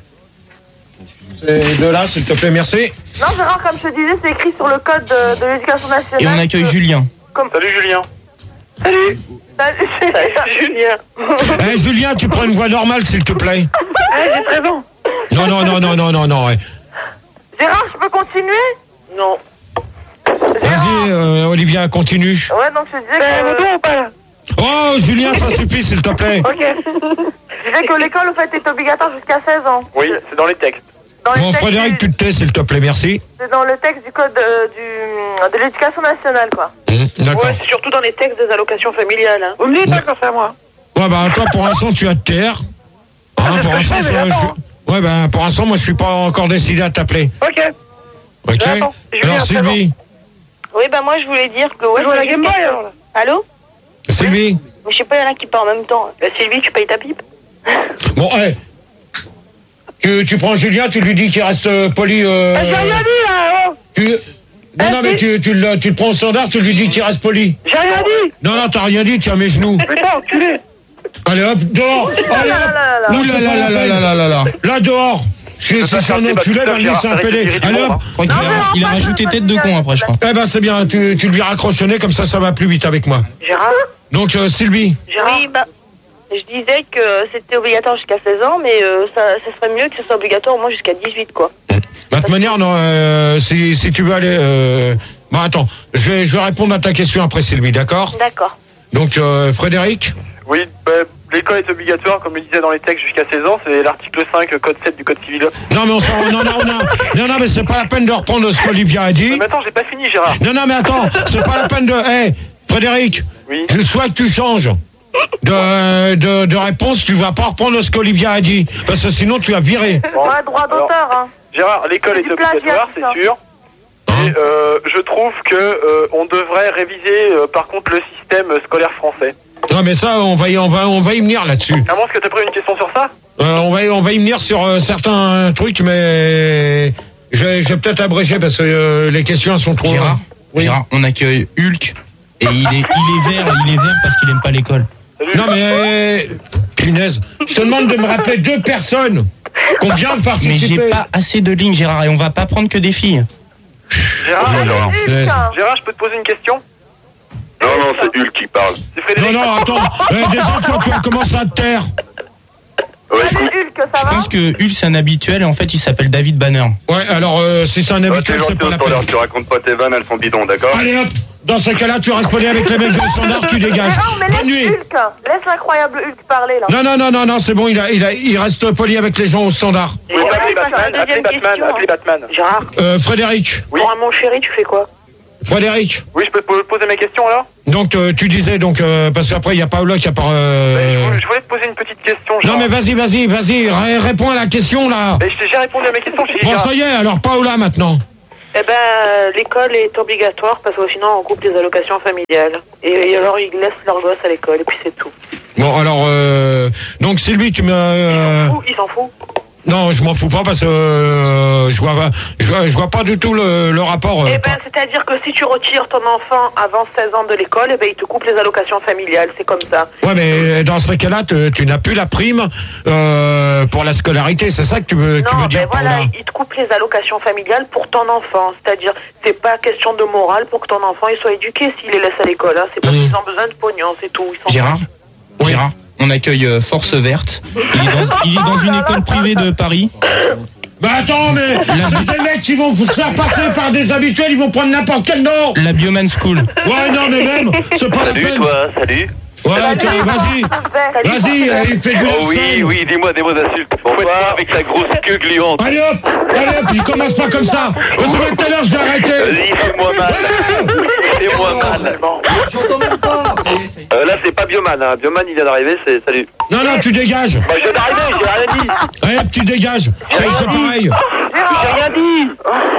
Speaker 1: C'est de là, s'il te plaît, merci.
Speaker 3: Non, Gérard, comme je te disais, c'est écrit sur le code de, de l'éducation nationale.
Speaker 12: Et on accueille
Speaker 3: que-
Speaker 12: Julien.
Speaker 3: Comme...
Speaker 14: Salut Julien.
Speaker 13: Salut.
Speaker 3: Salut,
Speaker 13: Salut, Julien.
Speaker 1: Eh, Julien, tu prends une voix normale, s'il te plaît.
Speaker 13: Ah, j'ai treize ans.
Speaker 1: Non, non, non, non, non, non, non. ouais.
Speaker 3: Gérard, je peux continuer?
Speaker 13: Non.
Speaker 1: Vas-y, euh, Olivia, continue.
Speaker 3: Ouais, donc je disais
Speaker 13: Euh,
Speaker 3: que...
Speaker 13: bon, ou pas là?
Speaker 1: Oh, Julien, ça suffit, s'il te plaît.
Speaker 13: Ok.
Speaker 3: Je disais que l'école, au fait, est obligatoire jusqu'à seize ans.
Speaker 14: Oui, c'est dans les textes.
Speaker 3: Dans les
Speaker 1: Bon,
Speaker 3: textes
Speaker 1: Frédéric,
Speaker 3: du-
Speaker 1: tu te tais, s'il te plaît, merci.
Speaker 3: C'est dans le texte du code euh, du, de l'éducation nationale, quoi.
Speaker 1: Mmh, D'accord.
Speaker 13: Ouais, c'est surtout dans les textes des allocations familiales. Hein. Vous me dites pas quand c'est à moi.
Speaker 1: Ouais, bah, toi, pour l'instant, tu as de terre. Hein,
Speaker 13: c'est
Speaker 1: pour
Speaker 13: ce que je
Speaker 1: l'instant,
Speaker 13: fais,
Speaker 1: je-
Speaker 13: mais
Speaker 1: je-
Speaker 13: j'attends.
Speaker 1: Ouais, bah, pour l'instant, moi, je suis pas encore décidé à t'appeler.
Speaker 13: Ok.
Speaker 1: Ok?
Speaker 13: J'attends. Julien,
Speaker 1: Alors,
Speaker 13: à
Speaker 1: Sylvie.
Speaker 6: Oui, bah moi je voulais dire que... Ouais,
Speaker 13: Je vois la
Speaker 6: je
Speaker 13: Game
Speaker 6: voulais
Speaker 13: Boy
Speaker 6: dire-
Speaker 13: alors là.
Speaker 6: Allô?
Speaker 1: Sylvie.
Speaker 6: Mais je sais pas, il y en a qui parlent en même temps.
Speaker 13: Bah, Sylvie, tu payes ta pipe?
Speaker 1: Bon, hé. Tu, tu prends Julien, tu lui dis qu'il reste euh, poli. Euh,
Speaker 13: Bah, j'ai rien dit là, oh.
Speaker 1: tu... Non, non, mais tu, tu, le, tu le prends au standard, tu lui dis qu'il reste poli.
Speaker 13: J'ai rien dit.
Speaker 1: Non, non, t'as rien dit, tu as mes genoux.
Speaker 13: Putain, enculé.
Speaker 1: Allez hop, dehors. Allez hop.
Speaker 3: là,
Speaker 1: Ouh là là là là là là là là. Là, dehors. Si
Speaker 14: Ça
Speaker 1: si c'est un
Speaker 14: fait un
Speaker 1: enculé,
Speaker 14: débat
Speaker 1: ben
Speaker 14: tout
Speaker 1: lui,
Speaker 14: seul,
Speaker 1: c'est un
Speaker 14: Gérard,
Speaker 1: pédé.
Speaker 14: arrête de
Speaker 1: Allez
Speaker 14: tirer du
Speaker 1: hop.
Speaker 12: Je crois qu'il a, il a rajouté tête de con après, je crois.
Speaker 1: Eh ben, c'est bien, tu, tu lui raccrochonné, comme ça, ça va plus vite avec moi.
Speaker 13: Gérard.
Speaker 1: Donc, euh, Sylvie.
Speaker 13: Gérard.
Speaker 6: Oui, bah... Je disais que c'était obligatoire jusqu'à seize ans, mais euh, ça, ça serait mieux que ce soit obligatoire au moins jusqu'à dix-huit, quoi.
Speaker 1: De toute manière, non, euh, si, si tu veux aller... Euh... Bon, attends, je vais, je vais répondre à ta question après, Sylvie, d'accord?
Speaker 6: D'accord.
Speaker 1: Donc, euh, Frédéric.
Speaker 14: Oui, bah, l'école est obligatoire, comme il disait dans les textes, jusqu'à seize ans. C'est l'article cinq, code sept du code civil.
Speaker 1: Non, mais on s'en... Non, non, non, non, non, mais c'est pas la peine de reprendre ce qu'Olivia a dit.
Speaker 14: Mais attends, j'ai pas fini, Gérard.
Speaker 1: Non, non, mais attends, c'est pas la peine de... Hé, Frédéric,
Speaker 14: Oui.
Speaker 1: soit que tu changes de, de, de réponse, tu vas pas reprendre ce qu'Olivia a dit, parce que sinon tu vas virer.
Speaker 14: Bon,
Speaker 3: Ouais, droit d'auteur, hein.
Speaker 14: Gérard, l'école
Speaker 3: C'est
Speaker 14: est
Speaker 3: du plagiat,
Speaker 14: obligatoire,
Speaker 3: tout ça.
Speaker 14: c'est sûr. Et euh, je trouve que euh, on devrait réviser, euh, par contre, le système scolaire français.
Speaker 1: Non, mais ça, on va y, on va, on va y venir là-dessus.
Speaker 14: Comment est-ce que t'as pris une question sur ça?
Speaker 1: Euh, on, va y, on va y venir sur euh, certains trucs, mais je vais, je vais peut-être abréger parce que euh, les questions elles sont trop...
Speaker 12: Gérard,
Speaker 1: Oui.
Speaker 12: Gérard, on accueille Hulk et il est, il est vert, il est vert parce qu'il aime pas l'école.
Speaker 1: Non, mais... euh, punaise, je te demande de me rappeler deux personnes qui ont bien
Speaker 12: Mais
Speaker 1: participé.
Speaker 12: j'ai pas assez de lignes, Gérard, et on va pas prendre que des filles.
Speaker 4: Gérard,
Speaker 14: Gérard.
Speaker 4: Gérard, Gérard, je peux te poser une question?
Speaker 14: Non, non, c'est Hulk qui parle.
Speaker 4: C'est Frédéric.
Speaker 1: Non, non, attends. Eh, déjà, toi, tu vas commencer à te taire.
Speaker 14: Ouais,
Speaker 3: Salut Hulk, ça
Speaker 12: Je
Speaker 3: va?
Speaker 12: pense que Hulk c'est un habituel et en fait il s'appelle David Banner.
Speaker 1: Ouais, alors, euh, si c'est un
Speaker 14: Ouais,
Speaker 1: habituel,
Speaker 14: t'es
Speaker 1: c'est
Speaker 14: gentil
Speaker 1: pas
Speaker 14: au
Speaker 1: la peine.
Speaker 14: standard, tu racontes pas tes vannes, elles sont bidons, d'accord?
Speaker 1: Allez hop, dans ce cas-là, tu restes poli avec les mecs de standard, tu dégages.
Speaker 3: Gérard, mais laisse
Speaker 1: Bonne nuit.
Speaker 3: Hulk, laisse l'incroyable Hulk parler là.
Speaker 1: Non, non, non, non, non, c'est bon, il, a, il, a, il reste poli avec les gens au standard.
Speaker 4: Oui, appelez Batman, appelez Batman, appelez Batman.
Speaker 13: Gérard,
Speaker 1: Euh, Frédéric.
Speaker 4: Oui.
Speaker 13: pour un mon chéri, tu fais quoi?
Speaker 1: Frédéric.
Speaker 4: Oui, je peux te poser mes questions là?
Speaker 1: Donc, euh, tu disais, donc, euh, parce qu'après, il y a Paola qui a pas. Euh...
Speaker 4: Ben, je, voulais, je voulais te poser une petite question. Gérard.
Speaker 1: Non, mais vas-y, vas-y, vas-y, ré- réponds à la question là.
Speaker 4: Ben, je t'ai déjà répondu à mes questions, je t'ai dit,
Speaker 1: Bon,
Speaker 4: Gérard.
Speaker 1: ça y est, alors Paola maintenant.
Speaker 13: Eh ben, euh, l'école est obligatoire parce que sinon on coupe les allocations familiales. Et, et alors ils laissent leurs gosses à l'école et puis c'est tout.
Speaker 1: Bon, alors, euh, donc Sylvie, tu me. Euh...
Speaker 13: Ouh, ils s'en foutent.
Speaker 1: Non, je m'en fous pas parce que euh, je vois, je vois, je vois pas du tout le, le rapport. euh,
Speaker 13: Eh ben, c'est-à-dire que si tu retires ton enfant avant seize ans de l'école, eh ben, il te coupe les allocations familiales, c'est comme ça.
Speaker 1: Ouais, mais dans ce cas-là, tu, tu n'as plus la prime euh, pour la scolarité, c'est ça que tu veux, tu
Speaker 13: Non,
Speaker 1: veux dire,
Speaker 13: ben voilà,
Speaker 1: Paola?
Speaker 13: il te coupe les allocations familiales pour ton enfant. C'est-à-dire, c'est pas question de morale pour que ton enfant il soit éduqué s'il les laisse à l'école. Hein. C'est parce
Speaker 1: Mmh.
Speaker 13: qu'ils ont besoin de pognon, c'est tout. Ils sont
Speaker 12: Gérard Gérard, on accueille euh, Force Verte. Il est, dans, il est dans une école privée de Paris.
Speaker 1: Bah attends, mais c'est des mecs qui vont se faire passer par des habituels, ils vont prendre n'importe quel nom.
Speaker 12: La Bioman School.
Speaker 1: Ouais, non, mais même, c'est pas la
Speaker 14: Salut,
Speaker 1: peine.
Speaker 14: toi, salut.
Speaker 1: Ouais, tiens, vas-y, vas-y, euh, il fait du
Speaker 14: Oh oui, oui, dis-moi des mots d'insulte. Bonsoir, avec ta grosse queue gluante.
Speaker 1: Allez hop, allez hop, il commence pas comme ça. Parce que tout à l'heure, je vais arrêter.
Speaker 14: Vas-y, fais-moi mal. Fais-moi mal.
Speaker 11: J'entends même pas.
Speaker 14: Euh, là, c'est pas Bioman, hein. Bioman, il vient d'arriver, c'est salut.
Speaker 1: Non, non, tu dégages.
Speaker 14: Bah, je viens d'arriver, j'ai rien dit.
Speaker 1: Allez hop, tu dégages. C'est c'est pareil.
Speaker 14: J'ai rien dit.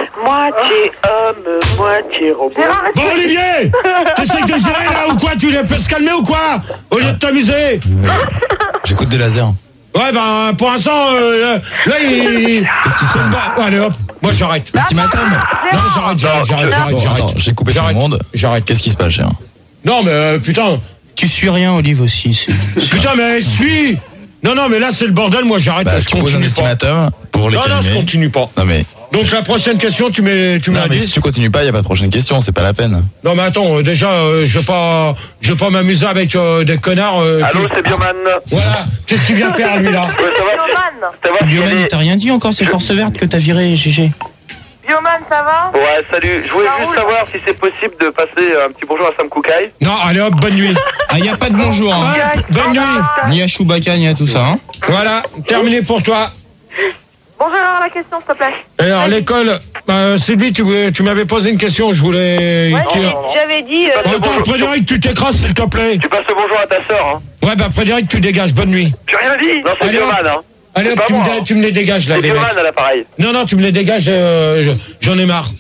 Speaker 13: moitié homme, moitié robot.
Speaker 1: Bon, Olivier, t'essayes de gérer là ou quoi? Tu les peux se calmer ou quoi? Au lieu de t'amuser.
Speaker 10: J'écoute des lasers.
Speaker 1: Ouais, ben, pour l'instant, euh, là, il.
Speaker 10: Qu'est-ce qui se passe?
Speaker 1: Bah, allez hop, moi j'arrête.
Speaker 10: Ultimatum.
Speaker 1: Non, j'arrête, j'arrête, j'arrête, j'arrête,
Speaker 10: Bon,
Speaker 1: j'arrête.
Speaker 10: attends, j'ai coupé tout le
Speaker 1: J'arrête.
Speaker 10: monde.
Speaker 1: J'arrête.
Speaker 10: Qu'est-ce qui se passe, Gérard?
Speaker 1: Non, mais euh, putain.
Speaker 12: Tu suis rien, Olive aussi. c'est-
Speaker 1: Putain, mais suis. Non, non, mais là, c'est le bordel, moi j'arrête,
Speaker 10: Bah,
Speaker 1: je
Speaker 10: je propose un
Speaker 1: continue pas.
Speaker 10: ultimatum pour les
Speaker 1: Non, non, je
Speaker 10: calmer.
Speaker 1: continue pas.
Speaker 10: Non, mais.
Speaker 1: Donc la prochaine question, tu mets, tu mets
Speaker 10: Non,
Speaker 1: un
Speaker 10: mais si
Speaker 1: dix.
Speaker 10: tu continues pas, il n'y a pas de prochaine question, c'est pas la peine.
Speaker 1: Non, mais attends, euh, déjà, euh, je vais pas, je vais pas m'amuser avec euh, des connards. euh,
Speaker 14: Allô,
Speaker 1: qui-
Speaker 14: c'est Bioman.
Speaker 1: Voilà. Qu'est-ce qu'il vient faire, lui, là?
Speaker 14: Ouais, ça va,
Speaker 3: Bioman,
Speaker 14: ça va,
Speaker 12: Bioman,
Speaker 14: Thierry.
Speaker 12: t'as rien dit encore, c'est Force Verte que t'as viré, G G.
Speaker 3: Bioman, ça va?
Speaker 14: Ouais, salut. Je voulais
Speaker 3: Ça
Speaker 14: juste
Speaker 3: roule.
Speaker 14: savoir si c'est possible de passer un petit bonjour à Sam Koukaï.
Speaker 1: Non, allez hop, bonne nuit.
Speaker 12: Ah, y a pas de bonjour, hein.
Speaker 1: Ouais, bonne nuit.
Speaker 12: Ni à Chewbacca, ni à tout ça, hein.
Speaker 1: Voilà, terminé pour toi.
Speaker 3: Bon, Gérard, la question, s'il te plaît.
Speaker 1: Alors, l'école, bah, Sylvie, tu, tu m'avais posé une question, je voulais.
Speaker 13: Ouais,
Speaker 1: qui-
Speaker 13: j'avais dit. euh,
Speaker 1: Oh, attends, Frédéric, tu t'écrases, s'il te plaît.
Speaker 14: Tu passes le bonjour à ta sœur, hein.
Speaker 1: Ouais, bah, Frédéric, tu dégages, bonne nuit.
Speaker 14: J'ai rien dit. Non, c'est
Speaker 1: Allez,
Speaker 14: Bioman, hein.
Speaker 1: Allez,
Speaker 14: C'est
Speaker 1: hop,
Speaker 14: pas
Speaker 1: tu, me
Speaker 14: moi,
Speaker 1: dé-
Speaker 14: hein.
Speaker 1: tu me les dégages, là,
Speaker 14: C'est
Speaker 1: les mecs.
Speaker 14: Bioman à l'appareil.
Speaker 1: Non, non, tu me les dégages, euh, je- j'en ai marre.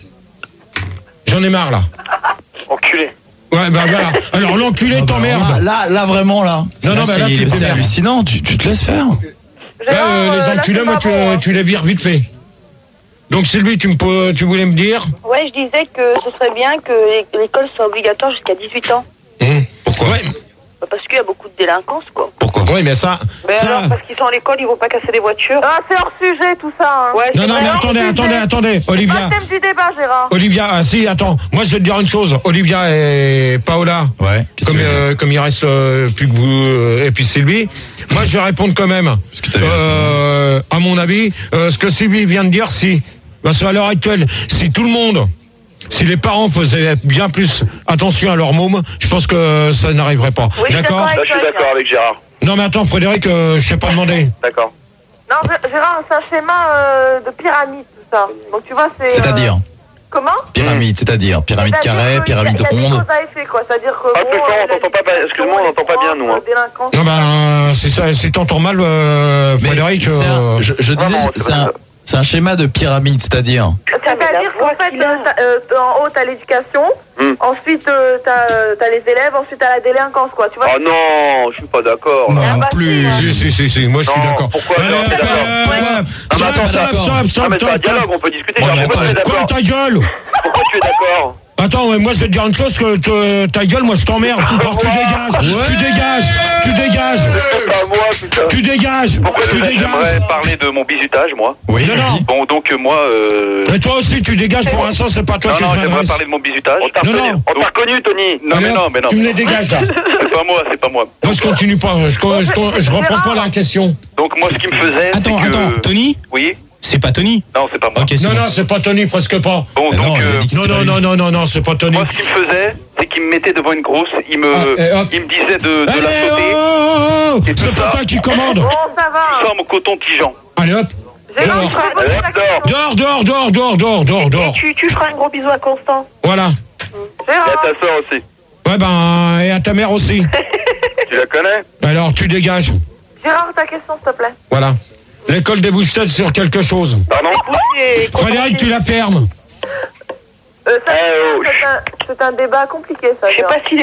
Speaker 1: J'en ai marre, là.
Speaker 14: Enculé.
Speaker 1: Ouais, bah, voilà. Alors, l'enculé t'emmerde.
Speaker 10: Là, là, vraiment, là.
Speaker 1: Non, non, bah, là,
Speaker 12: ça y est,
Speaker 1: tu
Speaker 12: il est
Speaker 1: peux
Speaker 10: C'est
Speaker 1: faire.
Speaker 10: hallucinant, tu, tu te laisses faire.
Speaker 1: Là, euh, les
Speaker 3: euh, là,
Speaker 1: enculés,
Speaker 3: c'est
Speaker 1: moi,
Speaker 3: pas
Speaker 1: tu,
Speaker 3: bon, hein.
Speaker 1: tu les vires vite fait. Donc, Sylvie, tu, me, peux- tu voulais me dire?
Speaker 6: Ouais, je disais que ce serait bien que l'école soit obligatoire jusqu'à dix-huit ans.
Speaker 1: Hum, Pourquoi? Ouais.
Speaker 6: Bah, parce qu'il y a beaucoup de délinquance, quoi.
Speaker 1: Pourquoi? Oui, mais ça.
Speaker 13: Mais
Speaker 1: ça...
Speaker 13: alors, parce qu'ils sont à l'école, ils vont pas casser des voitures.
Speaker 3: Ah, c'est hors sujet, tout ça. Hein.
Speaker 13: Ouais,
Speaker 1: Non,
Speaker 13: c'est
Speaker 1: non,
Speaker 13: vrai.
Speaker 1: mais attendez, attendez, attendez,
Speaker 3: Pas
Speaker 1: Olivia.
Speaker 3: le thème du débat, Gérard.
Speaker 1: Olivia, ah si, attends. Moi, je vais te dire une chose. Olivia et Paola,
Speaker 10: Ouais. Qu'est-ce que
Speaker 1: comme,
Speaker 10: tu veux
Speaker 1: euh, comme il reste euh, plus que vous euh, et puis Sylvie, moi, je vais répondre quand même.
Speaker 10: que t'as vu,
Speaker 1: Euh, à mon avis, euh, ce que Sylvie vient de dire, si, parce qu'à l'heure actuelle, si tout le monde, si les parents faisaient bien plus attention à leur môme, je pense que ça n'arriverait pas.
Speaker 3: Oui, je suis
Speaker 1: D'accord?
Speaker 3: d'accord
Speaker 14: Là, je suis d'accord avec Gérard.
Speaker 1: Non, mais attends, Frédéric, euh, je t'ai pas demandé.
Speaker 14: D'accord.
Speaker 3: Non, Gé- Gérard, c'est un schéma euh, de pyramide, tout ça. Donc, tu vois, c'est...
Speaker 10: C'est-à-dire
Speaker 3: euh, Comment?
Speaker 10: pyramide, c'est-à-dire pyramide
Speaker 3: C'est-à-dire
Speaker 10: carrée,
Speaker 3: que
Speaker 10: pyramide
Speaker 3: il y a- il y a des
Speaker 10: ronde.
Speaker 3: cause à effet, quoi. C'est-à-dire que...
Speaker 14: Ah,
Speaker 3: bon,
Speaker 14: c'est ça, on
Speaker 3: euh,
Speaker 14: t'entend pas,
Speaker 3: la
Speaker 14: excuse-moi, on n'entend pas bien, nous, hein.
Speaker 3: euh, délinquance.
Speaker 1: Non, ben, c'est ça, si t'entends mal, euh,
Speaker 10: Mais
Speaker 1: Frédéric.
Speaker 10: c'est
Speaker 1: euh,
Speaker 10: un- je, je disais,
Speaker 14: Vraiment, c'est
Speaker 10: c'est
Speaker 14: pas
Speaker 10: un,
Speaker 14: ça.
Speaker 10: c'est un schéma de pyramide, c'est-à-dire.
Speaker 3: C'est-à-dire qu'en fait, euh, t'as- euh, en haut, t'as l'éducation,
Speaker 14: Hmm.
Speaker 3: ensuite, euh, t'as euh, t'as les élèves, ensuite, t'as la délinquance, quoi. Tu vois?
Speaker 14: Oh non, je suis pas d'accord.
Speaker 10: Non,
Speaker 3: Ah,
Speaker 10: non
Speaker 3: bah,
Speaker 10: plus.
Speaker 1: Si, si, si, si, moi je suis
Speaker 14: Non,
Speaker 1: d'accord.
Speaker 14: pourquoi
Speaker 1: Allez,
Speaker 14: non,
Speaker 1: hop,
Speaker 14: t'es d'accord.
Speaker 1: euh,
Speaker 10: Pourquoi
Speaker 1: hop,
Speaker 14: Ah, mais
Speaker 1: stop,
Speaker 14: attends,
Speaker 1: stop,
Speaker 10: d'accord.
Speaker 1: stop,
Speaker 14: Ah,
Speaker 1: stop,
Speaker 14: mais c'est un
Speaker 1: stop,
Speaker 14: dialogue,
Speaker 1: stop.
Speaker 14: on peut discuter.
Speaker 10: Ouais,
Speaker 14: Genre,
Speaker 10: mais
Speaker 14: pourquoi tu es
Speaker 10: attends,
Speaker 1: Quoi
Speaker 14: d'accord
Speaker 1: ta gueule?
Speaker 14: Pourquoi tu es d'accord
Speaker 1: Attends, ouais, moi je vais te dire une chose, que te- ta gueule, moi je t'emmerde. Alors tu dégages, tu dégages, tu dégages,
Speaker 14: Pas moi, putain.
Speaker 1: tu dégages,
Speaker 14: Pourquoi
Speaker 1: tu
Speaker 14: j'aimerais
Speaker 1: dégages.
Speaker 14: parler de mon bizutage, moi?
Speaker 10: Oui,
Speaker 1: Non, non.
Speaker 14: Bon, donc, euh, moi, euh...
Speaker 1: Et toi aussi, tu dégages, pour l'instant, c'est pas toi
Speaker 14: Non,
Speaker 1: que
Speaker 14: non,
Speaker 1: je
Speaker 14: j'aimerais
Speaker 1: m'adresse.
Speaker 14: parler de mon bizutage. On t'a
Speaker 1: Non,
Speaker 14: reconnu,
Speaker 1: non.
Speaker 14: on t'a reconnu, Tony. Non,
Speaker 1: Allez,
Speaker 14: mais
Speaker 1: hop,
Speaker 14: non, mais non.
Speaker 1: tu me les dégages, là.
Speaker 14: C'est pas moi, c'est pas moi.
Speaker 1: Moi je continue pas, je, je, je, je reprends pas la question.
Speaker 14: Donc, moi, ce qui me faisait.
Speaker 12: Attends,
Speaker 14: c'est que...
Speaker 12: attends, Tony?
Speaker 14: Oui?
Speaker 12: C'est pas Tony?
Speaker 14: Non, c'est pas moi.
Speaker 12: Ok, c'est
Speaker 1: Non,
Speaker 12: bon.
Speaker 1: non, c'est pas Tony, presque pas.
Speaker 14: Bon,
Speaker 10: Ah
Speaker 14: donc,
Speaker 10: non, il a
Speaker 14: euh,
Speaker 10: dit que
Speaker 1: Non,
Speaker 10: c'était
Speaker 1: non,
Speaker 10: pas
Speaker 1: non,
Speaker 10: lui.
Speaker 1: non, non, non, c'est pas Tony.
Speaker 14: moi, ce qu'il me faisait, c'est qu'il me mettait devant une grosse, il me,
Speaker 1: Ah, et hop.
Speaker 14: il me disait de, de
Speaker 1: Allez,
Speaker 14: la
Speaker 1: oh,
Speaker 14: sauter.
Speaker 1: oh, oh,
Speaker 14: Et tout
Speaker 1: c'est pas
Speaker 14: ça.
Speaker 1: toi qui commande.
Speaker 3: Bon, ça va.
Speaker 14: Sans mon coton-tigeant.
Speaker 1: Allez, hop.
Speaker 3: Gérard,
Speaker 1: Dehors.
Speaker 3: je vais poser la question.
Speaker 1: Dehors, dehors, dehors, dehors, dehors, dehors,
Speaker 13: Et
Speaker 1: dehors.
Speaker 13: tu, tu feras un gros bisou à Constant.
Speaker 1: Voilà.
Speaker 14: Et à
Speaker 3: Gérard,
Speaker 14: ta soeur aussi.
Speaker 1: Ouais, ben, et à ta mère aussi.
Speaker 14: Tu la connais?
Speaker 1: Alors, tu dégages.
Speaker 3: Gérard, ta question, s'il te plaît.
Speaker 1: Voilà. L'école débouche peut-être sur quelque chose.
Speaker 14: Pardon?
Speaker 13: Et
Speaker 1: Frédéric, tu la fermes.
Speaker 3: Euh, ça,
Speaker 14: Eh, oh,
Speaker 3: c'est un, c'est un débat compliqué, ça.
Speaker 13: je sais
Speaker 3: Gérard.
Speaker 13: pas si